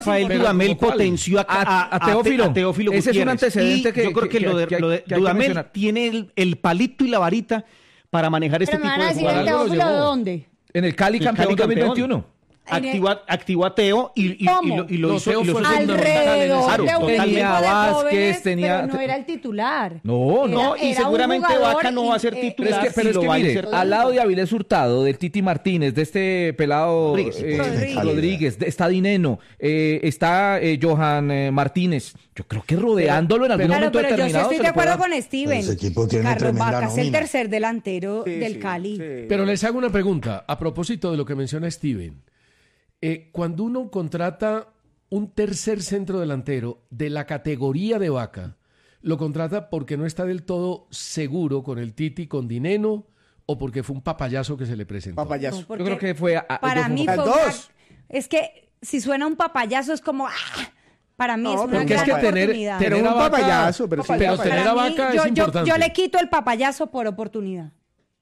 Rafael Dudamel potenció a Teófilo Gutiérrez. Ese es un antecedente yo creo que lo de Dudamel tiene el palito y la varita para manejar este tipo de jugadores. ¿Teófilo de dónde? En el Cali campeón 2021. Activó a Teo y lo hizo alrededor de un tenía equipo de Vázquez, jóvenes, pero no era el titular. No, y seguramente Vaca no va a ser titular. Pero es que mire, al lado de Avilés Hurtado, del Titi Martínez, de este pelado Rodríguez, está Dineno, está Johan Martínez. Yo creo que rodeándolo en algún momento determinado. Pero yo sí estoy de acuerdo con Steven. Ese equipo tiene Carlos Vaca es el nómina. tercer delantero del Cali. Sí. Pero les hago una pregunta a propósito de lo que menciona Steven. Cuando uno contrata un tercer centro delantero de la categoría de Vaca, ¿lo contrata porque no está del todo seguro con el Titi, con Dineno, o porque fue un papayazo que se le presentó? Papayazo. Yo creo que fue para mí fue dos. Es que si suena un papayazo es como para mí es una gran oportunidad. Tener un a Vaca, papayazo, pero tener a Vaca es importante. Yo le quito el papayazo por oportunidad.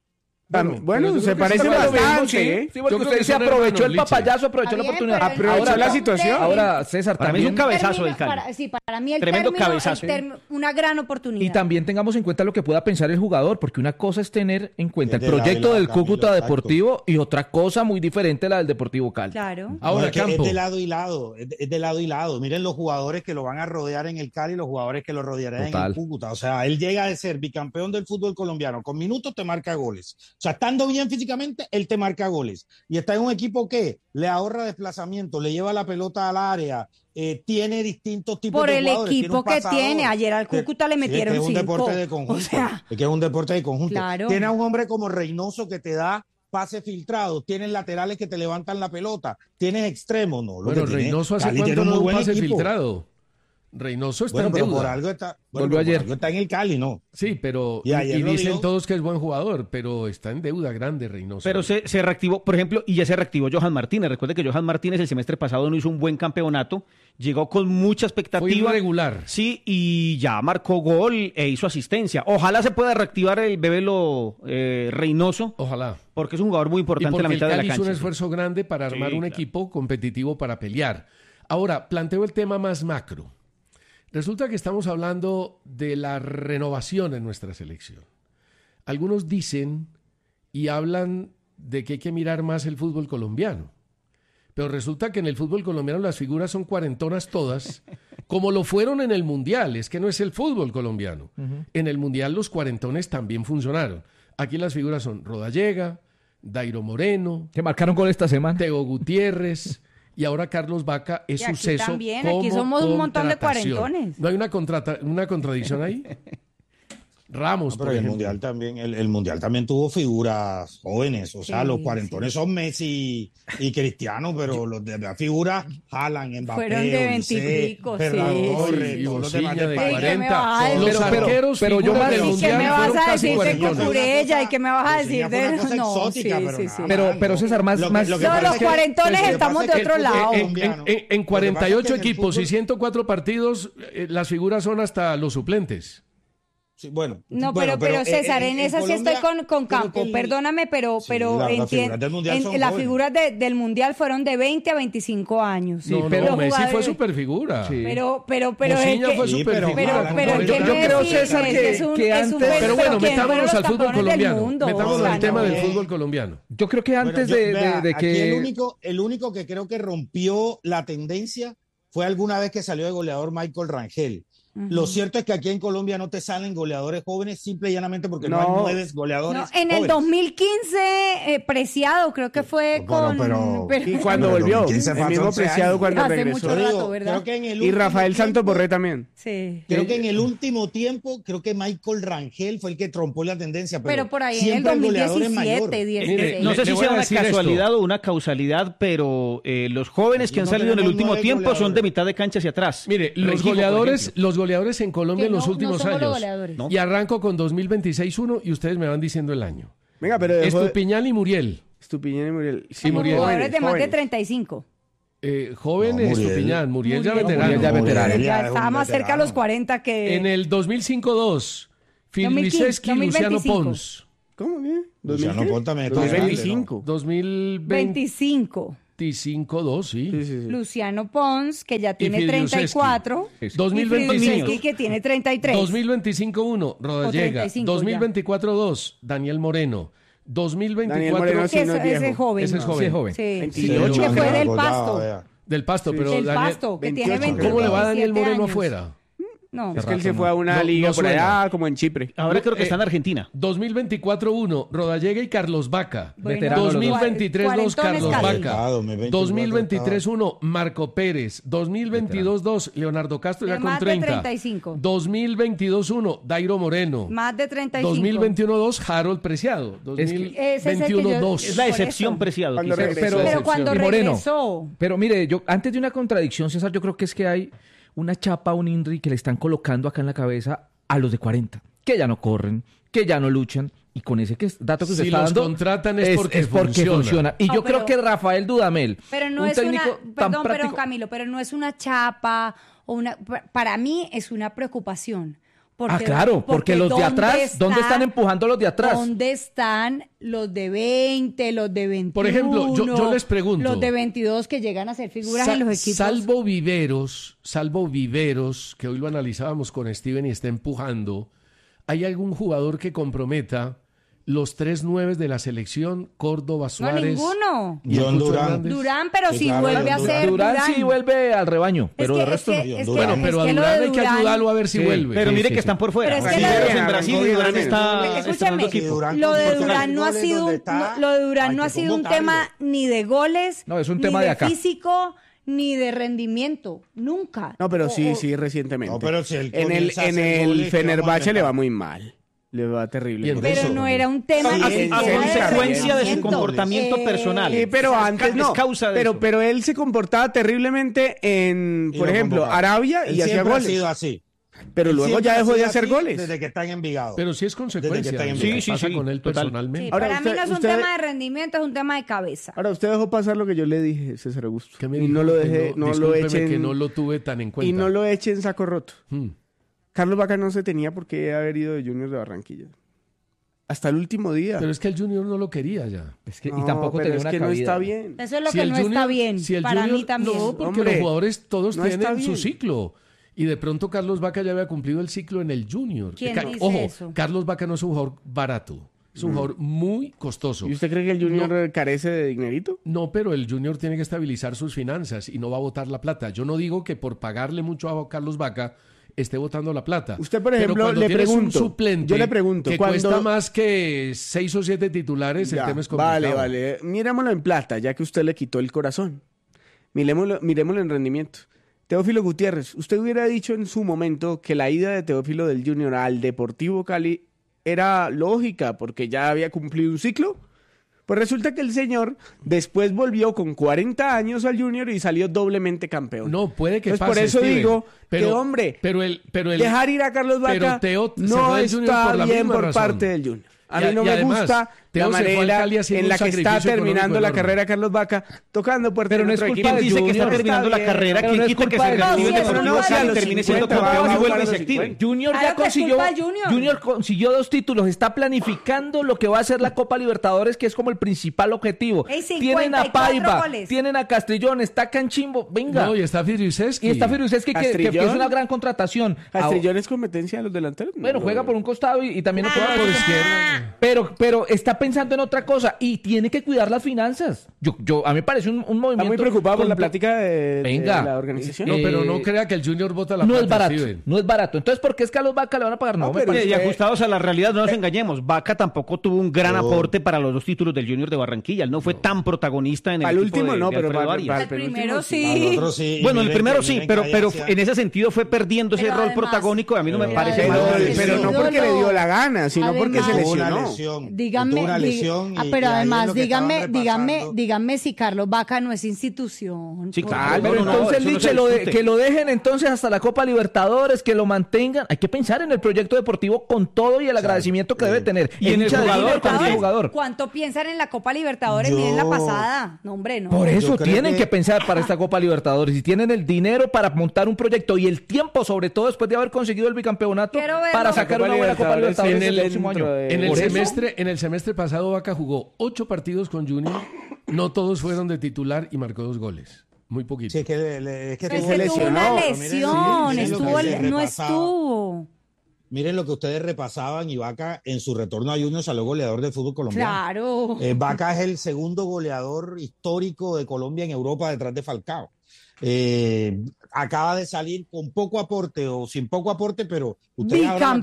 Bueno, se parece bastante, Sí, porque usted se aprovechó el papayazo, aprovechó la oportunidad. Aprovechó la situación. Ahora, César, Para mí es un también... cabezazo del Cali. Para mí el Tremendo término, cabezazo. una gran oportunidad. Y también tengamos en cuenta lo que pueda pensar el jugador, porque una cosa es tener en cuenta el Es de proyecto la del Camilo, Cúcuta exacto. Deportivo y otra cosa muy diferente la del Deportivo Cali. Claro. Ahora, Es que Campo. es de lado y lado, es de lado y lado. Miren los jugadores que lo van a rodear en el Cali y los jugadores que lo rodearán en Total. el Cúcuta. O sea, él llega a ser bicampeón del fútbol colombiano. Con minutos te marca goles. O sea, estando bien físicamente, él te marca goles. Y está en un equipo que le ahorra desplazamiento, le lleva la pelota al área, tiene distintos tipos Por de el jugadores. equipo que pasador. tiene. Ayer al Cúcuta le metieron es que es un 5. deporte de conjunto. O sea, es que es un deporte de conjunto. Claro. Tiene a un hombre como Reynoso que te da pases filtrados, tienes laterales que te levantan la pelota, tienes extremos, ¿no? Bueno, Reynoso hace Cali cuánto tiene un no muy un buen pase equipo. filtrado. Reynoso está Bueno, en pero deuda. por algo está, Volvió ayer. por algo está en el Cali, ¿no? Sí, pero Y ayer lo dicen dijo. todos que es buen jugador, pero está en deuda grande Reynoso. Pero se reactivó, por ejemplo, y ya se reactivó Johan Martínez. Recuerde que Johan Martínez el semestre pasado no hizo un buen campeonato, llegó con mucha expectativa. fue irregular. Sí, y ya marcó gol e hizo asistencia. Ojalá se pueda reactivar el Bebelo Reynoso, Ojalá. porque es un jugador muy Y importante porque en la mitad el de la Cali hizo cancha. un esfuerzo grande para armar Sí, un claro. equipo competitivo para pelear. Ahora, planteo el tema más macro. Resulta que estamos hablando de la renovación en nuestra selección. Algunos dicen y hablan de que hay que mirar más el fútbol colombiano. Pero resulta que en el fútbol colombiano las figuras son cuarentonas todas, como lo fueron en el Mundial. Es que no es el fútbol colombiano. En el Mundial los cuarentones también funcionaron. Aquí las figuras son Rodallega, Dairo Moreno, Que marcaron gol esta semana. Teo Gutiérrez y ahora Carlos Vaca es Y aquí suceso también, como aquí somos un montón de contratación. cuarentones. ¿No hay una contradicción ahí? Ramos, Pero por el ejemplo. Mundial también, el Mundial también tuvo figuras jóvenes, o sea, Sí, los cuarentones son Messi y Cristiano, pero los de la figura Haaland, Mbappé, Fueron de Olise, 20 y pico, Ferran sí. Torres, Y todos los demás Bocilla de país. 40. Pero- Los arqueros pero yo figuras más- del ¿Y qué Mundial me vas fueron a casi decir de cuarentones. Cucurella? ¿Y qué me vas a decir Fue una de...? cosa No, exótica, sí, pero sí, nada sí. más, Pero César, más... Lo que más No, pasa los es que- cuarentones lo que estamos pasa de es que otro lado. En Lo que 48 pasa es que en el equipos y fútbol- 104 partidos, las figuras son hasta los suplentes. Sí, bueno, No, bueno, pero César, en esa sí estoy Colombia, con creo Campo. que el- Perdóname, pero Sí, las figuras del Mundial son las jóvenes. figuras del Mundial fueron de 20 a 25 años. No, pero no, los Messi fue jugadores- super figura. Sí. Pero Moutinho es fue que... Sí, super pero- figura. Pero es que yo creo, Messi César, que es un antes- Pero bueno, ¿quién metámonos fueron al los fútbol campeones del colombiano. mundo? Metámonos O sea, al tema no. del fútbol colombiano. Yo creo que antes Bueno, de aquí que... el único que creo que rompió la tendencia fue alguna vez que salió de goleador Michael Rangel. Lo cierto es que aquí en Colombia no te salen goleadores jóvenes simple y llanamente porque no hay 9 goleadores No, en el jóvenes. 2015, Preciado, creo que fue Bueno, con... pero- Y cuando Pero volvió, 2015 el fue hace mismo 11 Preciado años. cuando Hace regresó. mucho Yo rato, digo, ¿verdad? creo que en el Y último Rafael Santos tiempo- Borré también. Sí. Creo que en el último tiempo, creo que Michael Rangel fue el que trompó la tendencia. Pero por ahí en el siempre goleador es 2017, mayor. 16. No sé Le si voy sea a una decir esto. casualidad o una causalidad, pero los jóvenes Aquí que han no salido en el tenemos último 9 tiempo son de goleadores. mitad de cancha hacia atrás. Mire, los Rengifo, por goleadores, ejemplo. los goleadores en Colombia Que en los no últimos somos los años. goleadores. No. Y arranco con 2026-1 y ustedes me van diciendo el año. Venga, pero dejó de- Estupiñán y Muriel. Estupiñán y Muriel. Sí, Y Muriel. Jugadores de más de jóvenes. 35. Joven No, Muriel. Estupiñán, Muriel ya Muriel veterano. ya veterano. Ya Ya es estaba un más cerca a veterano. los 40 que... En el 2005-2, Filiseski y 2015, Luciano 2025. Pons. ¿Cómo bien? Luciano 2000 Ponta me- 2025. 2020. 25. 25-2, sí. Luciano Pons, que ya tiene Fidriuszewski. 34. 2025, que tiene 33. 2025-1 Rodallega. 2024-2 Daniel Moreno. 2024 Daniel Moreno sí, no es viejo. Ese es joven. Ese es joven. Sí, es joven. Sí. 28. Que fue del Gollado, Pasto. vea. Del Pasto, pero Del Daniel, Pasto, que tiene 28. 20, ¿cómo le va a Daniel 27 Moreno años. afuera? No. Es que él se fue a una No- liga no por suena. allá, como en Chipre. Ahora creo que está en Argentina. 2024-1 Rodallega y Carlos Vaca. Bueno, Veterano los dos. 2023-2 Carlos cuarentones Vaca. 2023-1 Marco Pérez. 2022-2 Leonardo Castro De ya con más de 30. 35. 2022-1 Dairo Moreno. Más de 35. 2021-2 Harold Preciado. Ese es el que yo- 2021-2. Es la Por excepción, eso. Preciado. Cuando quizás. regresó. Pero cuando Y Moreno. regresó. Pero mire, yo antes de una contradicción, César, yo creo que es que hay una chapa, un INRI que le están colocando acá en la cabeza a los de 40, que ya no corren, que ya no luchan, y con ese dato que usted Si está los dando contratan es porque funciona. Y No, yo creo pero- que Rafael Dudamel, Pero no un es técnico una, tan perdón, práctico, Camilo, pero no es una chapa o una, para mí es una preocupación. claro, porque los de atrás, ¿dónde están empujando los de atrás? ¿Dónde están los de 20, los de 21? Por ejemplo, yo les pregunto. Los de 22 que llegan a ser figuras en los equipos. Salvo Viveros, que hoy lo analizábamos con Steven y está empujando, ¿hay algún jugador que comprometa los 3 9 de la selección? Córdoba, No, Suárez. ninguno. y el John Cucho Durán. Hernández? Durán, pero Sí, si claro, vuelve a Durán. ser Durán sí vuelve al rebaño, pero de resto no. Bueno, pero a lo Durán de hay que Durán- ayudarlo a ver si Sí, vuelve. Pero Sí, mire sí, que sí. están por fuera. Pero es que Viveros lo de- en Brasil y Durán está Escúchame, estrenando equipo. Durán Lo con de Portugal Durán no ha goles sido donde un, está, lo de Durán hay no ha que sido un convocarlo. tema ni de goles, No, es un ni tema de acá. físico, ni de rendimiento, nunca. No, pero sí, O- sí, recientemente. No, pero si él en el, comienza a en hacer el goles, ¿qué Fenerbahce vamos a le va inventar? muy mal. Le va terrible. Y en Pero eso, no era un tema Sí, ni a siquiera consecuencia de su rendimiento. comportamiento personal. Sí, pero Es antes no. causa de eso. Pero él se comportaba terriblemente en, Y por lo ejemplo, convocaba. Arabia Él y hacía siempre goles. ha sido así. Pero Él luego siempre ya ha dejó de sido hacer así goles. Desde que está en Envigado. Pero sí es consecuencia. Desde que está en de lo Envigado. que Sí, pasa sí, con él total. personalmente. Sí, Ahora, para mí no es un usted- tema de rendimiento, es un tema de cabeza. Ahora, usted dejó pasar lo que yo le dije, César Augusto. ¿Qué me Y dijo? no lo Que deje, no lo discúlpeme echen. que no lo tuve tan en cuenta. Y no lo echen en saco roto. Hmm. Carlos Vaca no se tenía por qué haber ido de Junior de Barranquilla. Hasta el último día. Pero es que el Junior no lo quería ya. Es que, No, y tampoco pero tenía es una que no cabida. está bien. Eso es lo Si que el no Junior- está bien. si el Para Junior- mí también. No, porque Hombre, los jugadores todos no está tienen su bien. ciclo. Y de pronto Carlos Vaca ya había cumplido el ciclo en el Junior. ¿Quién dice Ojo, eso? Carlos Vaca no es un jugador barato. Es un jugador muy costoso. ¿Y usted cree que el Junior carece de dinerito? No, pero el Junior tiene que estabilizar sus finanzas y no va a botar la plata. Yo no digo que por pagarle mucho a Carlos Vaca esté botando la plata. Usted, por Pero ejemplo, cuando le tienes pregunto, un suplente yo le pregunto, que cuando- cuesta más que 6 o 7 titulares, Ya, el tema es complicado. vale. Mirémoslo en plata, ya que usted le quitó el corazón. Miremoslo en rendimiento. Teófilo Gutiérrez, usted hubiera dicho en su momento que la ida de Teófilo del Junior al Deportivo Cali era lógica porque ya había cumplido un ciclo. Pues resulta que el señor después volvió con 40 años al Junior y salió doblemente campeón. No, puede que Entonces, pase, por eso Steven, digo pero, que, hombre, pero el dejar ir a Carlos pero Vaca Teo se no fue del Junior está por la bien misma por razón. parte del Junior. A Y mí no y me además, gusta Teo la se fue al manera Cali haciendo en la un que está sacrificio terminando económico la enorme. carrera Carlos Vaca, tocando puertas Pero en no es otro culpa equipo. ¿Quién dice que está Junior terminando la bien. carrera? pero ¿Quién no es quita que culpa se del retire Junior, de pero Deportivo no, si a Cali y los termine siendo 50 campeón y va a vuelve a jugar a los insistir? 50. Junior Claro ya que es consiguió, culpa de Junior. consiguió 2 títulos, está planificando lo que va a ser la Copa Libertadores, que es como el principal objetivo. Ey, Tienen a 54 Paiva, goles. tienen a Castrillón, está Canchimbo, venga. No, y está Fidriuszewski. Y está Fidriuszewski, que es Castrillón. una gran contratación. Castrillón es competencia de los delanteros. Bueno, No, juega por un costado y también lo juega Ah. por por izquierda. izquierda. Pero está pensando en otra cosa y tiene que cuidar las finanzas. A mí me parece un movimiento. Está muy preocupado por la con- plática de Venga. la organización. No, pero Eh, no crea que el Junior vota la No plata, es barato, Steven. no es barato. Entonces, ¿por qué es Carlos Vaca le van a pagar? No, No, me pero parece. Y ajustados a la realidad, no nos engañemos. Vaca tampoco tuvo un gran No. aporte para los 2 títulos del Junior de Barranquilla. Él no fue tan protagonista en el Al equipo último de no, pero Alfredo para Arias. El primero Al sí. otro sí. Bueno, el Miren primero que- sí, miren pero, que ahí pero hacía- en ese sentido fue perdiendo ese Pero rol además- protagónico. A mí no me Pero parece además- mal. Pero no porque le dio la gana, sino porque se Además- Tuvo una lesionó. lesión. Dígame, Tuvo una lesión. y- pero y ahí además, es lo que estaban dígame repasando. si Carlos Vaca no es institución. Sí, por claro, Ah, favor. pero no, entonces, eso no Liche, se discute. Que lo dejen entonces hasta la Copa Libertadores, que lo mantengan. Hay que pensar en el proyecto deportivo con todo y el agradecimiento que debe tener. Y en el hincha de jugador Junior con también. el jugador. ¿Cuánto piensan en la Copa Libertadores? Yo- Miren la pasada. No, hombre, no. Por eso creo tienen que- que pensar para esta Copa Libertadores. Si tienen el dinero para montar un proyecto y el tiempo, sobre todo después de haber conseguido el bicampeonato, Quiero verlo. para sacar una buena Copa Libertadores en el el- próximo año. dentro de- En el Por eso- semestre pasado Vaca jugó 8 partidos con Junior No todos fueron de titular y marcó 2 goles. Muy poquito. Sí, es que tuvo una lesión, no estuvo. Miren lo que ustedes repasaban y Vaca en su retorno a Junior salió goleador del fútbol colombiano. Claro. Vaca es el segundo goleador histórico de Colombia en Europa detrás de Falcao. Acaba de salir con poco aporte o sin poco aporte, pero ustedes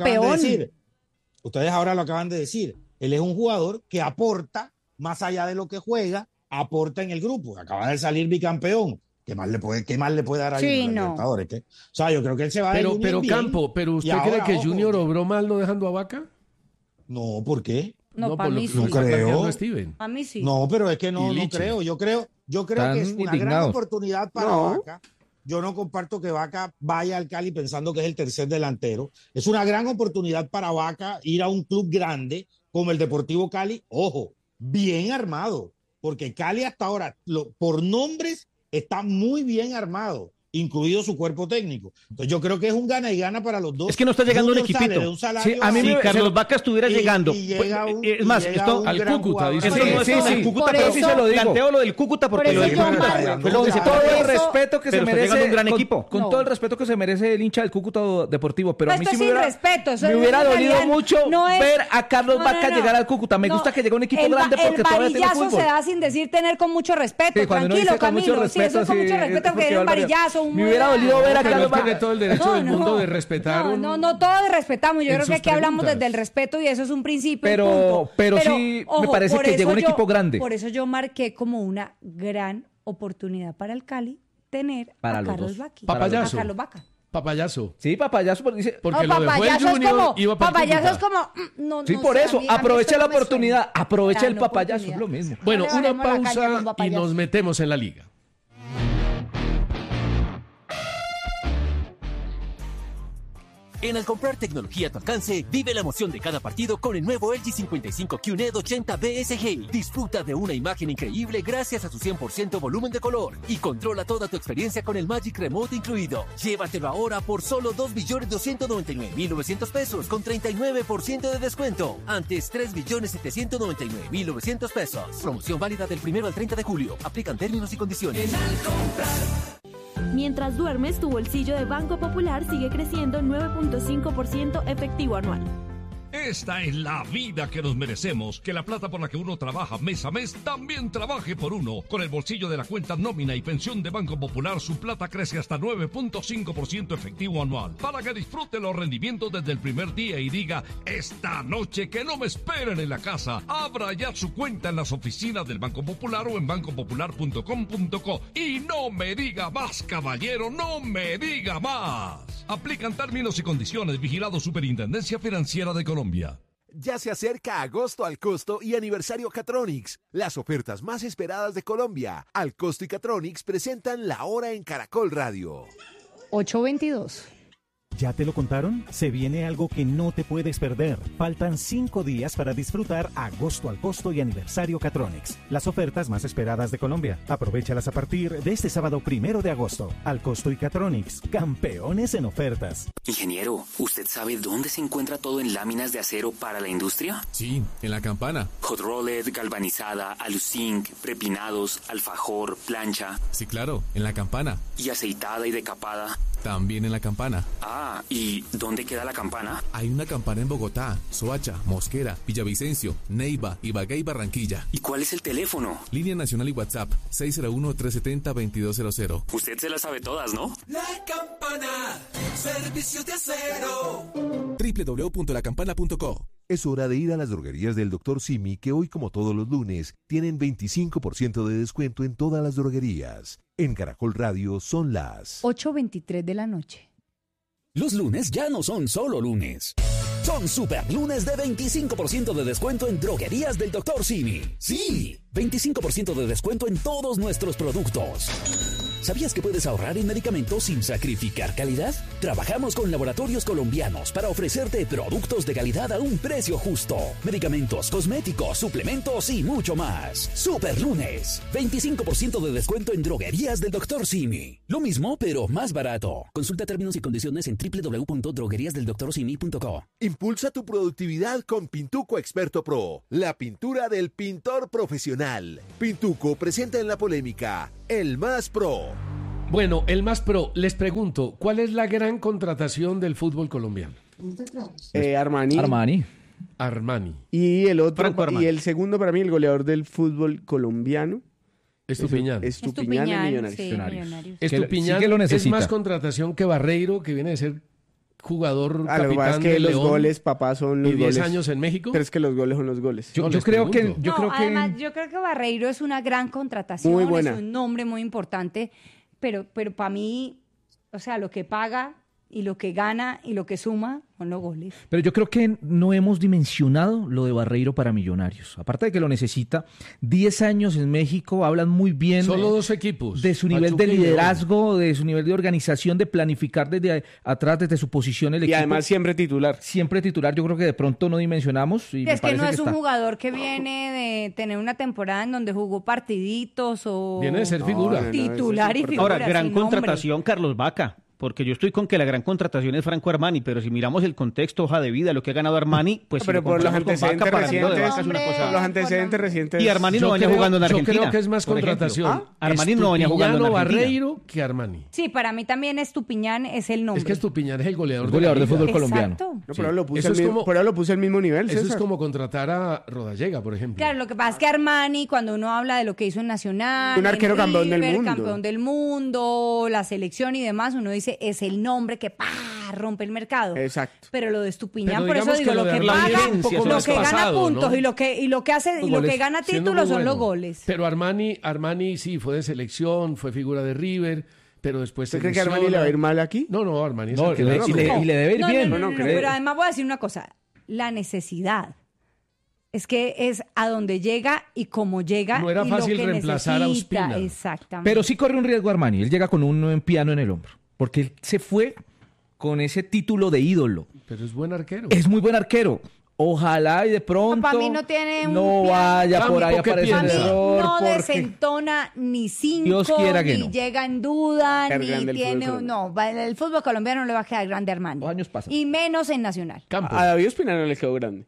ahora lo acaban de decir. Él es un jugador que aporta más allá de lo que juega, aporta en el grupo. Acaba de salir bicampeón. ¿Qué más le puede dar a Junior? Libertadores? O sea, yo creo que él se va de Junior Pero bien. Campo, ¿pero usted cree que Junior obró mal no dejando a Vaca? No, ¿por qué? No, para mí sí. No creo. A mí sí. No, pero es que no creo. Yo creo que es una gran oportunidad para Vaca. Yo no comparto que Vaca vaya al Cali pensando que es el tercer delantero. Es una gran oportunidad para Vaca ir a un club grande como el Deportivo Cali. Ojo, bien armado, porque Cali hasta ahora, por nombres, está muy bien armado, incluido su cuerpo técnico. Entonces yo creo que es un gana y gana para los dos. Es que no está llegando un equipito. Si Carlos Vaca estuviera llegando. Es más, esto al Cúcuta. Sí, Cúcuta, pero sí se lo digo. Planteo lo del Cúcuta porque lo digo. Todo el respeto que se merece. Un gran equipo. Con todo el respeto que se merece el hincha del Cúcuta Deportivo, pero a mí sí me hubiera dolido mucho ver a Carlos Vaca llegar al Cúcuta. Me gusta que llegue un equipo grande porque todavía tiene fútbol. El varillazo se da sin decir tener con mucho respeto. Tranquilo, Camilo. Sí, eso es con mucho respeto porque era un varillazo. Me hubiera dolido ver a Carlos Vaca. Tiene todo el derecho del mundo de respetar. No, todos respetamos. Yo creo que aquí hablamos desde el respeto y eso es un principio. Pero sí me parece que llegó un equipo grande. Por eso yo marqué como una gran oportunidad para el Cali tener a Carlos Vaca. Papayazo. Sí, papayazo. Porque lo dejó el Junior, iba para papayazo es como... Sí, por eso. Aprovecha la oportunidad. Aprovecha el papayazo. Es lo mismo. Bueno, una pausa y nos metemos en la liga. En al comprar tecnología a tu alcance, vive la emoción de cada partido con el nuevo LG 55 QNED 80 BSG. Disfruta de una imagen increíble gracias a su 100% volumen de color y controla toda tu experiencia con el Magic Remote incluido. Llévatelo ahora por solo 2.299.900 pesos con 39% de descuento. Antes 3.799.900 pesos. Promoción válida del 1 al 30 de julio. Aplican términos y condiciones. Mientras duermes, tu bolsillo de Banco Popular sigue creciendo 9.5% efectivo anual. Esta es la vida que nos merecemos. Que la plata por la que uno trabaja mes a mes también trabaje por uno. Con el bolsillo de la cuenta nómina y pensión de Banco Popular, su plata crece hasta 9.5% efectivo anual. Para que disfrute los rendimientos desde el primer día y diga, esta noche que no me esperen en la casa. Abra ya su cuenta en las oficinas del Banco Popular o en bancopopular.com.co. Y no me diga más, caballero, no me diga más. Aplican términos y condiciones. Vigilado Superintendencia Financiera de Colombia. Ya se acerca agosto al costo y aniversario Catronics, las ofertas más esperadas de Colombia. Al costo y Catronics presentan La Hora en Caracol Radio. 8:22. ¿Ya te lo contaron? Se viene algo que no te puedes perder. Faltan 5 días para disfrutar agosto al costo y aniversario Catronics. Las ofertas más esperadas de Colombia. Aprovéchalas a partir de este sábado 1 de agosto. Al costo y Catronics, campeones en ofertas. Ingeniero, ¿usted sabe dónde se encuentra todo en láminas de acero para la industria? Sí, en La Campana. Hot rolled, galvanizada, aluzinc, prepinados, alfajor, plancha. Sí, claro, en La Campana. ¿Y aceitada y decapada? También en La Campana. Ah, ¿y dónde queda La Campana? Hay una Campana en Bogotá, Soacha, Mosquera, Villavicencio, Neiva, Ibagué y Barranquilla. ¿Y cuál es el teléfono? Línea nacional y WhatsApp, 601-370-2200. Usted se las sabe todas, ¿no? La Campana, servicios de acero. www.lacampana.co. Es hora de ir a las droguerías del Dr. Simi, que hoy, como todos los lunes, tienen 25% de descuento en todas las droguerías. En Caracol Radio son las 8:23 de la noche. Los lunes ya no son solo lunes. Son super lunes de 25% de descuento en droguerías del Dr. Simi. Sí, 25% de descuento en todos nuestros productos. ¿Sabías que puedes ahorrar en medicamentos sin sacrificar calidad? Trabajamos con laboratorios colombianos para ofrecerte productos de calidad a un precio justo. Medicamentos, cosméticos, suplementos y mucho más. Superlunes. 25% de descuento en droguerías del Dr. Simi. Lo mismo, pero más barato. Consulta términos y condiciones en www.drogueriasdeldoctorsimi.co. Impulsa tu productividad con Pintuco Experto Pro, la pintura del pintor profesional. Pintuco presenta en la polémica el más pro. Bueno, el más pro. Les pregunto, ¿cuál es la gran contratación del fútbol colombiano? Armani. Y el otro, y el segundo para mí, el goleador del fútbol colombiano. Estupiñán. Estupiñán en Millonarios. Sí, Millonarios. Estupiñán sí que lo es necesita. más contratación que Barreiro, que viene de ser jugador Lo que pasa capitán es que de los León, goles, papá, son los y 10 goles. años en México. Pero es que los goles son los goles. Yo creo que... Además, yo creo que Barreiro es una gran contratación. Muy buena. Es un nombre muy importante, pero para mí, o sea, lo que paga y lo que gana y lo que suma son los goles. Pero yo creo que no hemos dimensionado lo de Barreiro para Millonarios. Aparte de que lo necesita, 10 años en México, hablan muy bien. Solo 2 equipos. De su nivel de liderazgo, de su nivel de organización, de planificar desde atrás, desde su posición el equipo. Y además siempre titular. Siempre titular, yo creo que de pronto no dimensionamos. Y es que no es un jugador que viene de tener una temporada en donde jugó partiditos o... Viene de ser figura. Titular y figura. Ahora, gran contratación, Carlos Vaca. Porque yo estoy con que la gran contratación es Franco Armani, pero si miramos el contexto, hoja de vida, lo que ha ganado Armani, pues pero por los antecedentes recientes, Y Armani no venía jugando en Argentina. Yo creo que es más contratación. Armani no venía jugando en Argentina. Barreiro que Armani. Sí, para mí también Estupiñán es el nombre. Es que Estupiñán es el goleador de fútbol colombiano. Exacto. No, pero lo puse al mismo nivel. Eso César. es como contratar a Rodallega, por ejemplo. Claro, lo que pasa es que Armani, cuando uno habla de lo que hizo en Nacional, un arquero campeón del mundo, la selección y demás, uno dice, es el nombre que rompe el mercado. Exacto. Pero lo de Estupiñán, Pero por eso digo, lo que de paga, Armani lo que gana pasado, puntos, ¿no? y lo que hace y lo que gana títulos son los goles. Pero Armani sí fue de selección, fue figura de River, pero después ¿Usted cree que Armani le va a ir mal aquí? No, Armani es y le debe ir bien. No, pero además voy a decir una cosa, la necesidad. Es que es a donde llega y cómo llega. No era y fácil lo que reemplazar a Ospina. Exactamente. Pero sí corre un riesgo Armani. Él llega con un piano en el hombro. Porque él se fue con ese título de ídolo. Pero es buen arquero. Es muy buen arquero. Ojalá y de pronto para mí no tiene vaya por ahí a aparecer el error. No desentona ni 5, Dios quiera que ni no. llega en duda, ni tiene... el fútbol colombiano no le va a quedar grande a Armani. Años pasan. Y menos en Nacional. A David Ospina no le quedó grande.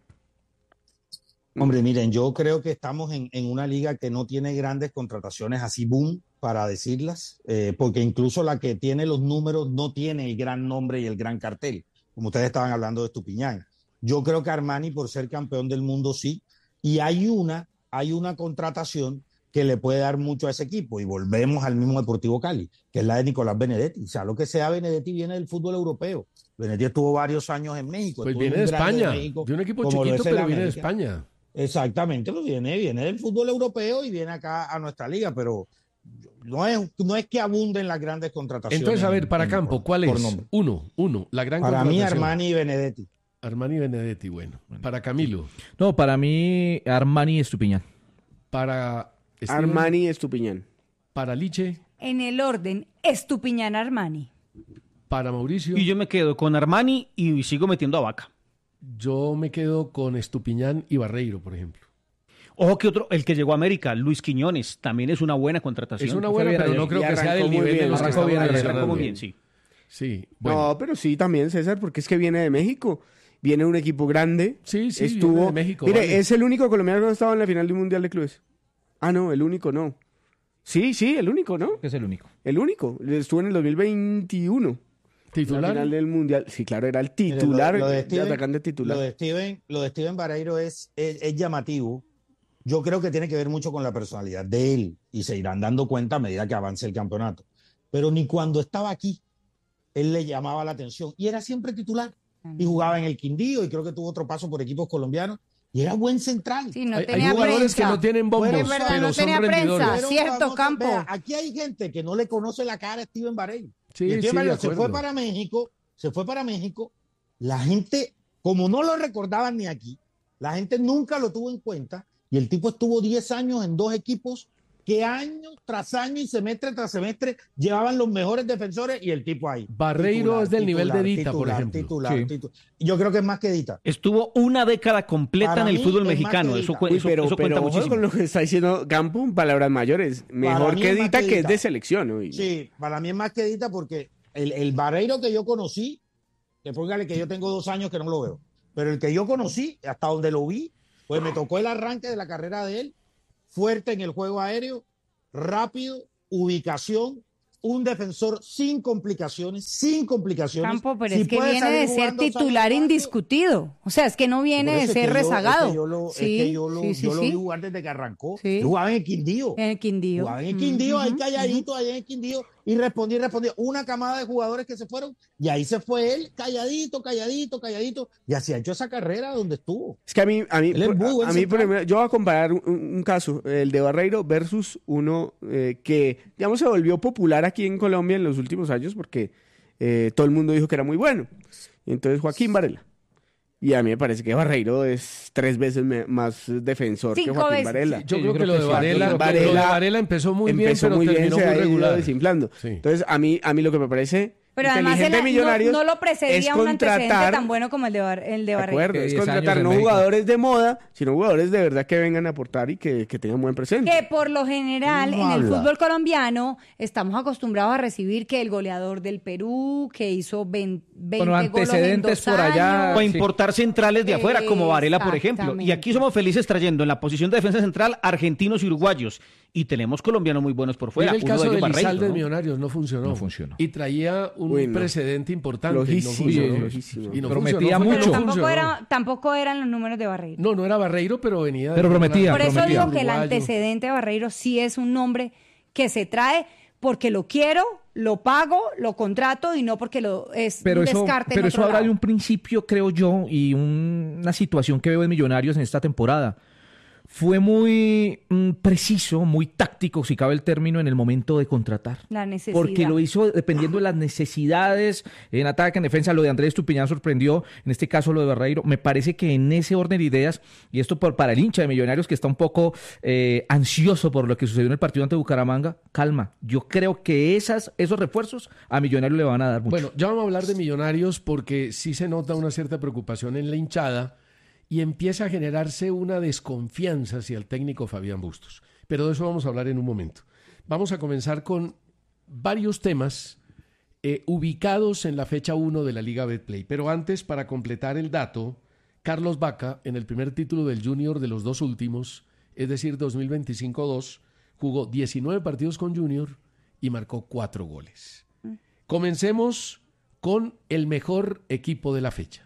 Hombre, miren, yo creo que estamos en una liga que no tiene grandes contrataciones así boom, para decirlas, porque incluso la que tiene los números no tiene el gran nombre y el gran cartel, como ustedes estaban hablando de Estupiñán. Yo creo que Armani, por ser campeón del mundo, sí, y hay una contratación que le puede dar mucho a ese equipo, y volvemos al mismo Deportivo Cali, que es la de Nicolás Benedetti. O sea, lo que sea Benedetti viene del fútbol europeo. Benedetti estuvo varios años en México. Pues viene de España, de un equipo chiquito, pero viene de España. Exactamente, pues viene del fútbol europeo y viene acá a nuestra liga, pero no es que abunden las grandes contrataciones. Entonces, a ver, para Campo, ¿cuál es? Uno, la gran para contratación. Mí, Armani y Benedetti. Armani y Benedetti, bueno. Para Camilo. No, para mí, Armani y Estupiñán. Para Steven, Armani y Estupiñán. Para Liche. En el orden, Estupiñán, Armani. Para Mauricio. Y yo me quedo con Armani y sigo metiendo a Vaca. Yo me quedo con Estupiñán y Barreiro, por ejemplo. Ojo que otro, el que llegó a América, Luis Quiñones, también es una buena contratación. Es una buena, pero no creo que sea del nivel de los que estamos mencionando. Bien, sí. Sí, bueno. No, pero sí también, César, porque es que viene de México. Viene un equipo grande. Sí, estuvo viene de México. Mire, vale. Es el único colombiano que no estaba en la final del Mundial de Clubes. Ah, no, el único no. Sí, el único, ¿no? Es el único. El único. Estuvo en el 2021. ¿Titular? La final del Mundial. Sí, claro, era el titular, lo de Steven, atacante titular. Lo de Steven Barreiro es llamativo. Yo creo que tiene que ver mucho con la personalidad de él y se irán dando cuenta a medida que avance el campeonato. Pero ni cuando estaba aquí, él le llamaba la atención y era siempre titular. Y jugaba en el Quindío y creo que tuvo otro paso por equipos colombianos. Y era buen central. Sí, no hay tenía jugadores prensa. que no tienen bombos, es verdad, pero no son tenía rendidores. prensa, cierto, Campo. Vea, aquí hay gente que no le conoce la cara a Steven Barreiro. Sí, Steven Barreiro se fue para México. La gente, como no lo recordaban ni aquí, la gente nunca lo tuvo en cuenta. Y el tipo estuvo 10 años en 2 equipos que año tras año y semestre tras semestre llevaban los mejores defensores y el tipo ahí. Barreiro es del nivel de Dita, por ejemplo. Titular. Yo creo que es más que Dita. Estuvo una década completa Para en el mí fútbol es mexicano. más que Eso Dita. cuenta Pero muchísimo. con lo que está diciendo Campo, palabras mayores. Mejor mí que es más Dita, que que es Dita. de selección. ¿No? Sí, para mí es más que Dita porque el Barreiro que yo conocí, que póngale que yo tengo 2 años que no lo veo, pero el que yo conocí, hasta donde lo vi, pues me tocó el arranque de la carrera de él, fuerte en el juego aéreo, rápido, ubicación, un defensor sin complicaciones. Campo, pero Si es que puede viene salir de ser jugando titular indiscutido. O sea, es que no viene de ser rezagado. Yo lo vi jugar desde que arrancó. Sí. Yo jugaba en el Quindío. En el Quindío. Jugaba en el Quindío, ahí calladito, allá en el Quindío, y respondía. Una camada de jugadores que se fueron, y ahí se fue él, calladito, y así ha hecho esa carrera donde estuvo. Es que a mí por ejemplo, yo voy a comparar un caso, el de Barreiro versus uno que, digamos, se volvió popular aquí en Colombia en los últimos años porque todo el mundo dijo que era muy bueno. Y entonces Joaquín Varela. Y a mí me parece que Barreiro es 3 veces más defensor que Joaquín Varela. Yo creo que lo de Varela empezó muy bien, pero terminó muy regular. Desinflando. Sí. Entonces, a mí lo que me parece Pero además inteligente de Millonarios no lo precedía es un antecedente contratar, tan bueno como el de Barreiro. es contratar no jugadores de moda, sino jugadores de verdad que vengan a aportar y que tengan buen presente. Que por lo general en el fútbol colombiano estamos acostumbrados a recibir que el goleador del Perú, que hizo 20 goles en 2 por allá. años. O importar centrales de afuera, como Varela, por ejemplo. Y aquí somos felices trayendo en la posición de defensa central argentinos y uruguayos. Y tenemos colombianos muy buenos por fuera. El caso de Barreiro, Elizalde ¿no? Millonarios no funcionó. Y traía un precedente importante. Lojísimo. Y no prometía funcionó. mucho. Tampoco eran los números de Barreiro. No era Barreiro, pero venía. Pero prometía. Por eso digo que el uruguayo. antecedente de Barreiro sí es un nombre que se trae porque lo quiero, lo pago, lo contrato y no porque es Pero un eso, descarte. pero en eso otro habla lado. de un principio, creo yo, y una situación que veo en Millonarios en esta temporada. Fue muy preciso, muy táctico, si cabe el término, en el momento de contratar. La necesidad. Porque lo hizo dependiendo de las necesidades, en ataque, en defensa. Lo de Andrés Estupiñán sorprendió, en este caso lo de Barreiro. Me parece que en ese orden de ideas, y esto para el hincha de Millonarios que está un poco ansioso por lo que sucedió en el partido ante Bucaramanga, calma. Yo creo que esos refuerzos a Millonarios le van a dar mucho. Bueno, ya vamos a hablar de Millonarios porque sí se nota una cierta preocupación en la hinchada y empieza a generarse una desconfianza hacia el técnico Fabián Bustos. Pero de eso vamos a hablar en un momento. Vamos a comenzar con varios temas ubicados en la fecha 1 de la Liga Betplay. Pero antes, para completar el dato, Carlos Vaca, en el primer título del Junior de los 2 últimos, es decir, 2025-2, jugó 19 partidos con Junior y marcó 4 goles. Comencemos con el mejor equipo de la fecha.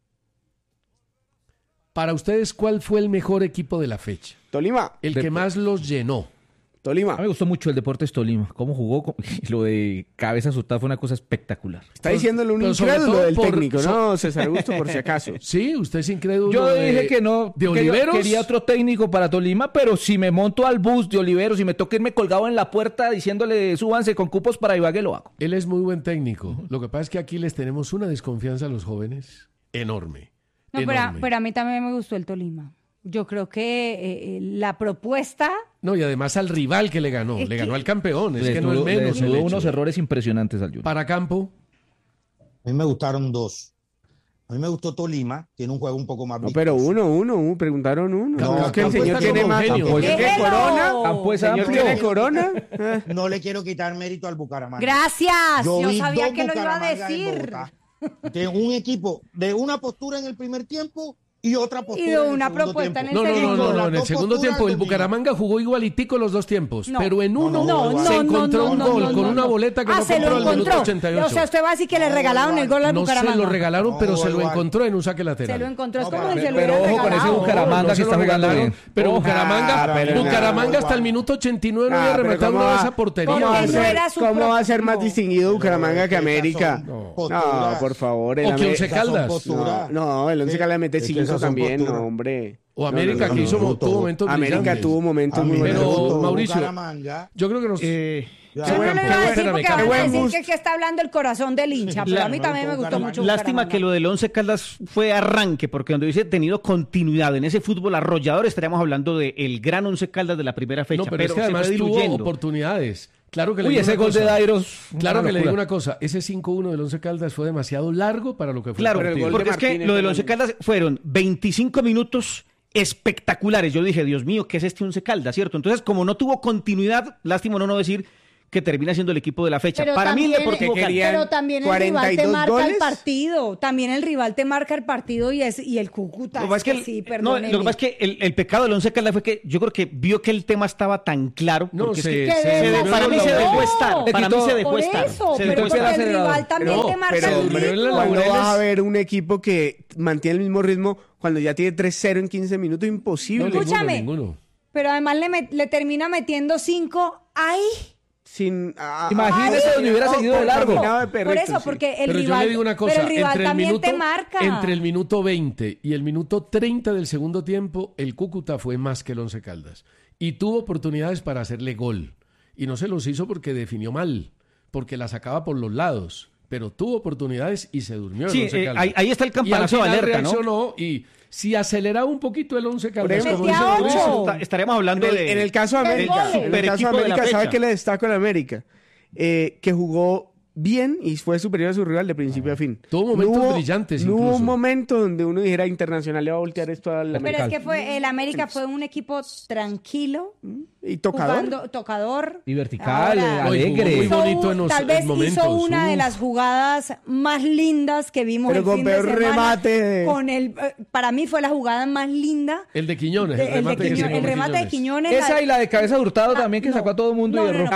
Para ustedes, ¿cuál fue el mejor equipo de la fecha? Tolima. El que más los llenó. Tolima. A mí me gustó mucho el Deportes Tolima. Cómo jugó, lo de cabeza azotada fue una cosa espectacular. Está diciéndole un incrédulo del técnico, ¿no? César Augusto, por si acaso. Sí, usted es incrédulo. Yo dije que no, de que Oliveros. yo quería otro técnico para Tolima, pero si me monto al bus de Oliveros y me toca irme colgado en la puerta diciéndole súbanse con cupos para Ibagué, lo hago. Él es muy buen técnico. Lo que pasa es que aquí les tenemos una desconfianza a los jóvenes enorme. No, pero a mí también me gustó el Tolima. Yo creo que la propuesta... No, y además al rival que le ganó al campeón, es que no es menos. Tuvo unos errores impresionantes al Junior. Para Campo. A mí me gustaron 2. A mí me gustó Tolima, tiene un juego un poco más vistoso. Pero uno, preguntaron uno. No, es que el señor tiene más. ¿Tiene corona? ¿Señor tiene corona? No le quiero quitar mérito al Bucaramanga. Gracias, yo sabía que lo iba a decir. Tiene un equipo de una postura en el primer tiempo y otra postura y una propuesta en el segundo. No, en el segundo tiempo el Bucaramanga jugó igualitico los 2 tiempos, pero en uno se encontró un gol con una boleta que no compró al minuto 88. O sea, usted va a decir que le regalaron el gol al Bucaramanga. No se lo regalaron, pero se lo encontró en un saque lateral. Se lo encontró, es como si se lo Pero ojo con ese Bucaramanga que está jugando bien. Pero Bucaramanga hasta el minuto 89 no había rematado una de esa portería. ¿Cómo va a ser más distinguido Bucaramanga que América? No, por favor. O que Once Caldas. No, el Once Caldas mete 5 también, no, hombre. O América, que tuvo momentos América tuvo momentos muy buenos. Pero, buenos. Mauricio, yo creo que Yo no le voy a decir porque van a decir que está hablando el corazón del hincha, pero a mí también me gustó mucho. Lástima que lo del Once Caldas fue arranque, porque donde hubiese tenido continuidad en ese fútbol arrollador, estaríamos hablando del gran Once Caldas de la primera fecha. No, pero es que además tuvo oportunidades. Claro que ese gol de Dairos. Claro que le digo una cosa, ese 5-1 del Once Caldas fue demasiado largo para lo que fue. Claro, porque es que lo del Once Caldas fueron 25 minutos espectaculares. Yo dije, Dios mío, ¿qué es este Once Caldas, cierto? Entonces, como no tuvo continuidad, lástima no decir que termina siendo el equipo de la fecha. Pero para también, mí el Deportivo Cali. Pero también el rival te marca el partido. También el rival te marca el partido y el Cúcuta. Lo que pasa es que el pecado del Once Caldas fue que yo creo que vio que el tema estaba tan claro. No, para mí se dejó estar. Para mí se dejó estar. Pero el rival también te marca el ritmo. ¿Cuándo vas a ver un equipo que mantiene el mismo ritmo cuando ya tiene 3-0 en 15 minutos? Imposible. Escúchame. Ninguno. Pero además le termina metiendo 5 ahí. Imagínese donde hubiera seguido de largo. Por eso, porque el rival, yo le digo una cosa, pero el rival también te marca. Entre el minuto 20 y el minuto 30 del segundo tiempo, el Cúcuta fue más que el Once Caldas. Y tuvo oportunidades para hacerle gol. Y no se los hizo porque definió mal, porque la sacaba por los lados. Pero tuvo oportunidades y se durmió el Once Caldas. Ahí está el campanazo de alerta, reaccionó, y si aceleraba un poquito el Once Caldas, estaríamos hablando en el caso de América, ¿sabe qué le destaco en América? Que jugó bien y fue superior a su rival de principio a fin. Tuvo momentos brillantes incluso. No hubo un momento donde uno dijera Internacional le va a voltear esto al América. Pero es que el América fue un equipo tranquilo y tocador. Tocador y vertical, alegre. Muy bonito en tal vez momentos. Hizo una de las jugadas más lindas que vimos pero el fin de semana. Remate. Para mí fue la jugada más linda. El de Quiñones. El remate de Quiñones. Esa y la de cabeza de Hurtado también que sacó a todo el mundo y erró.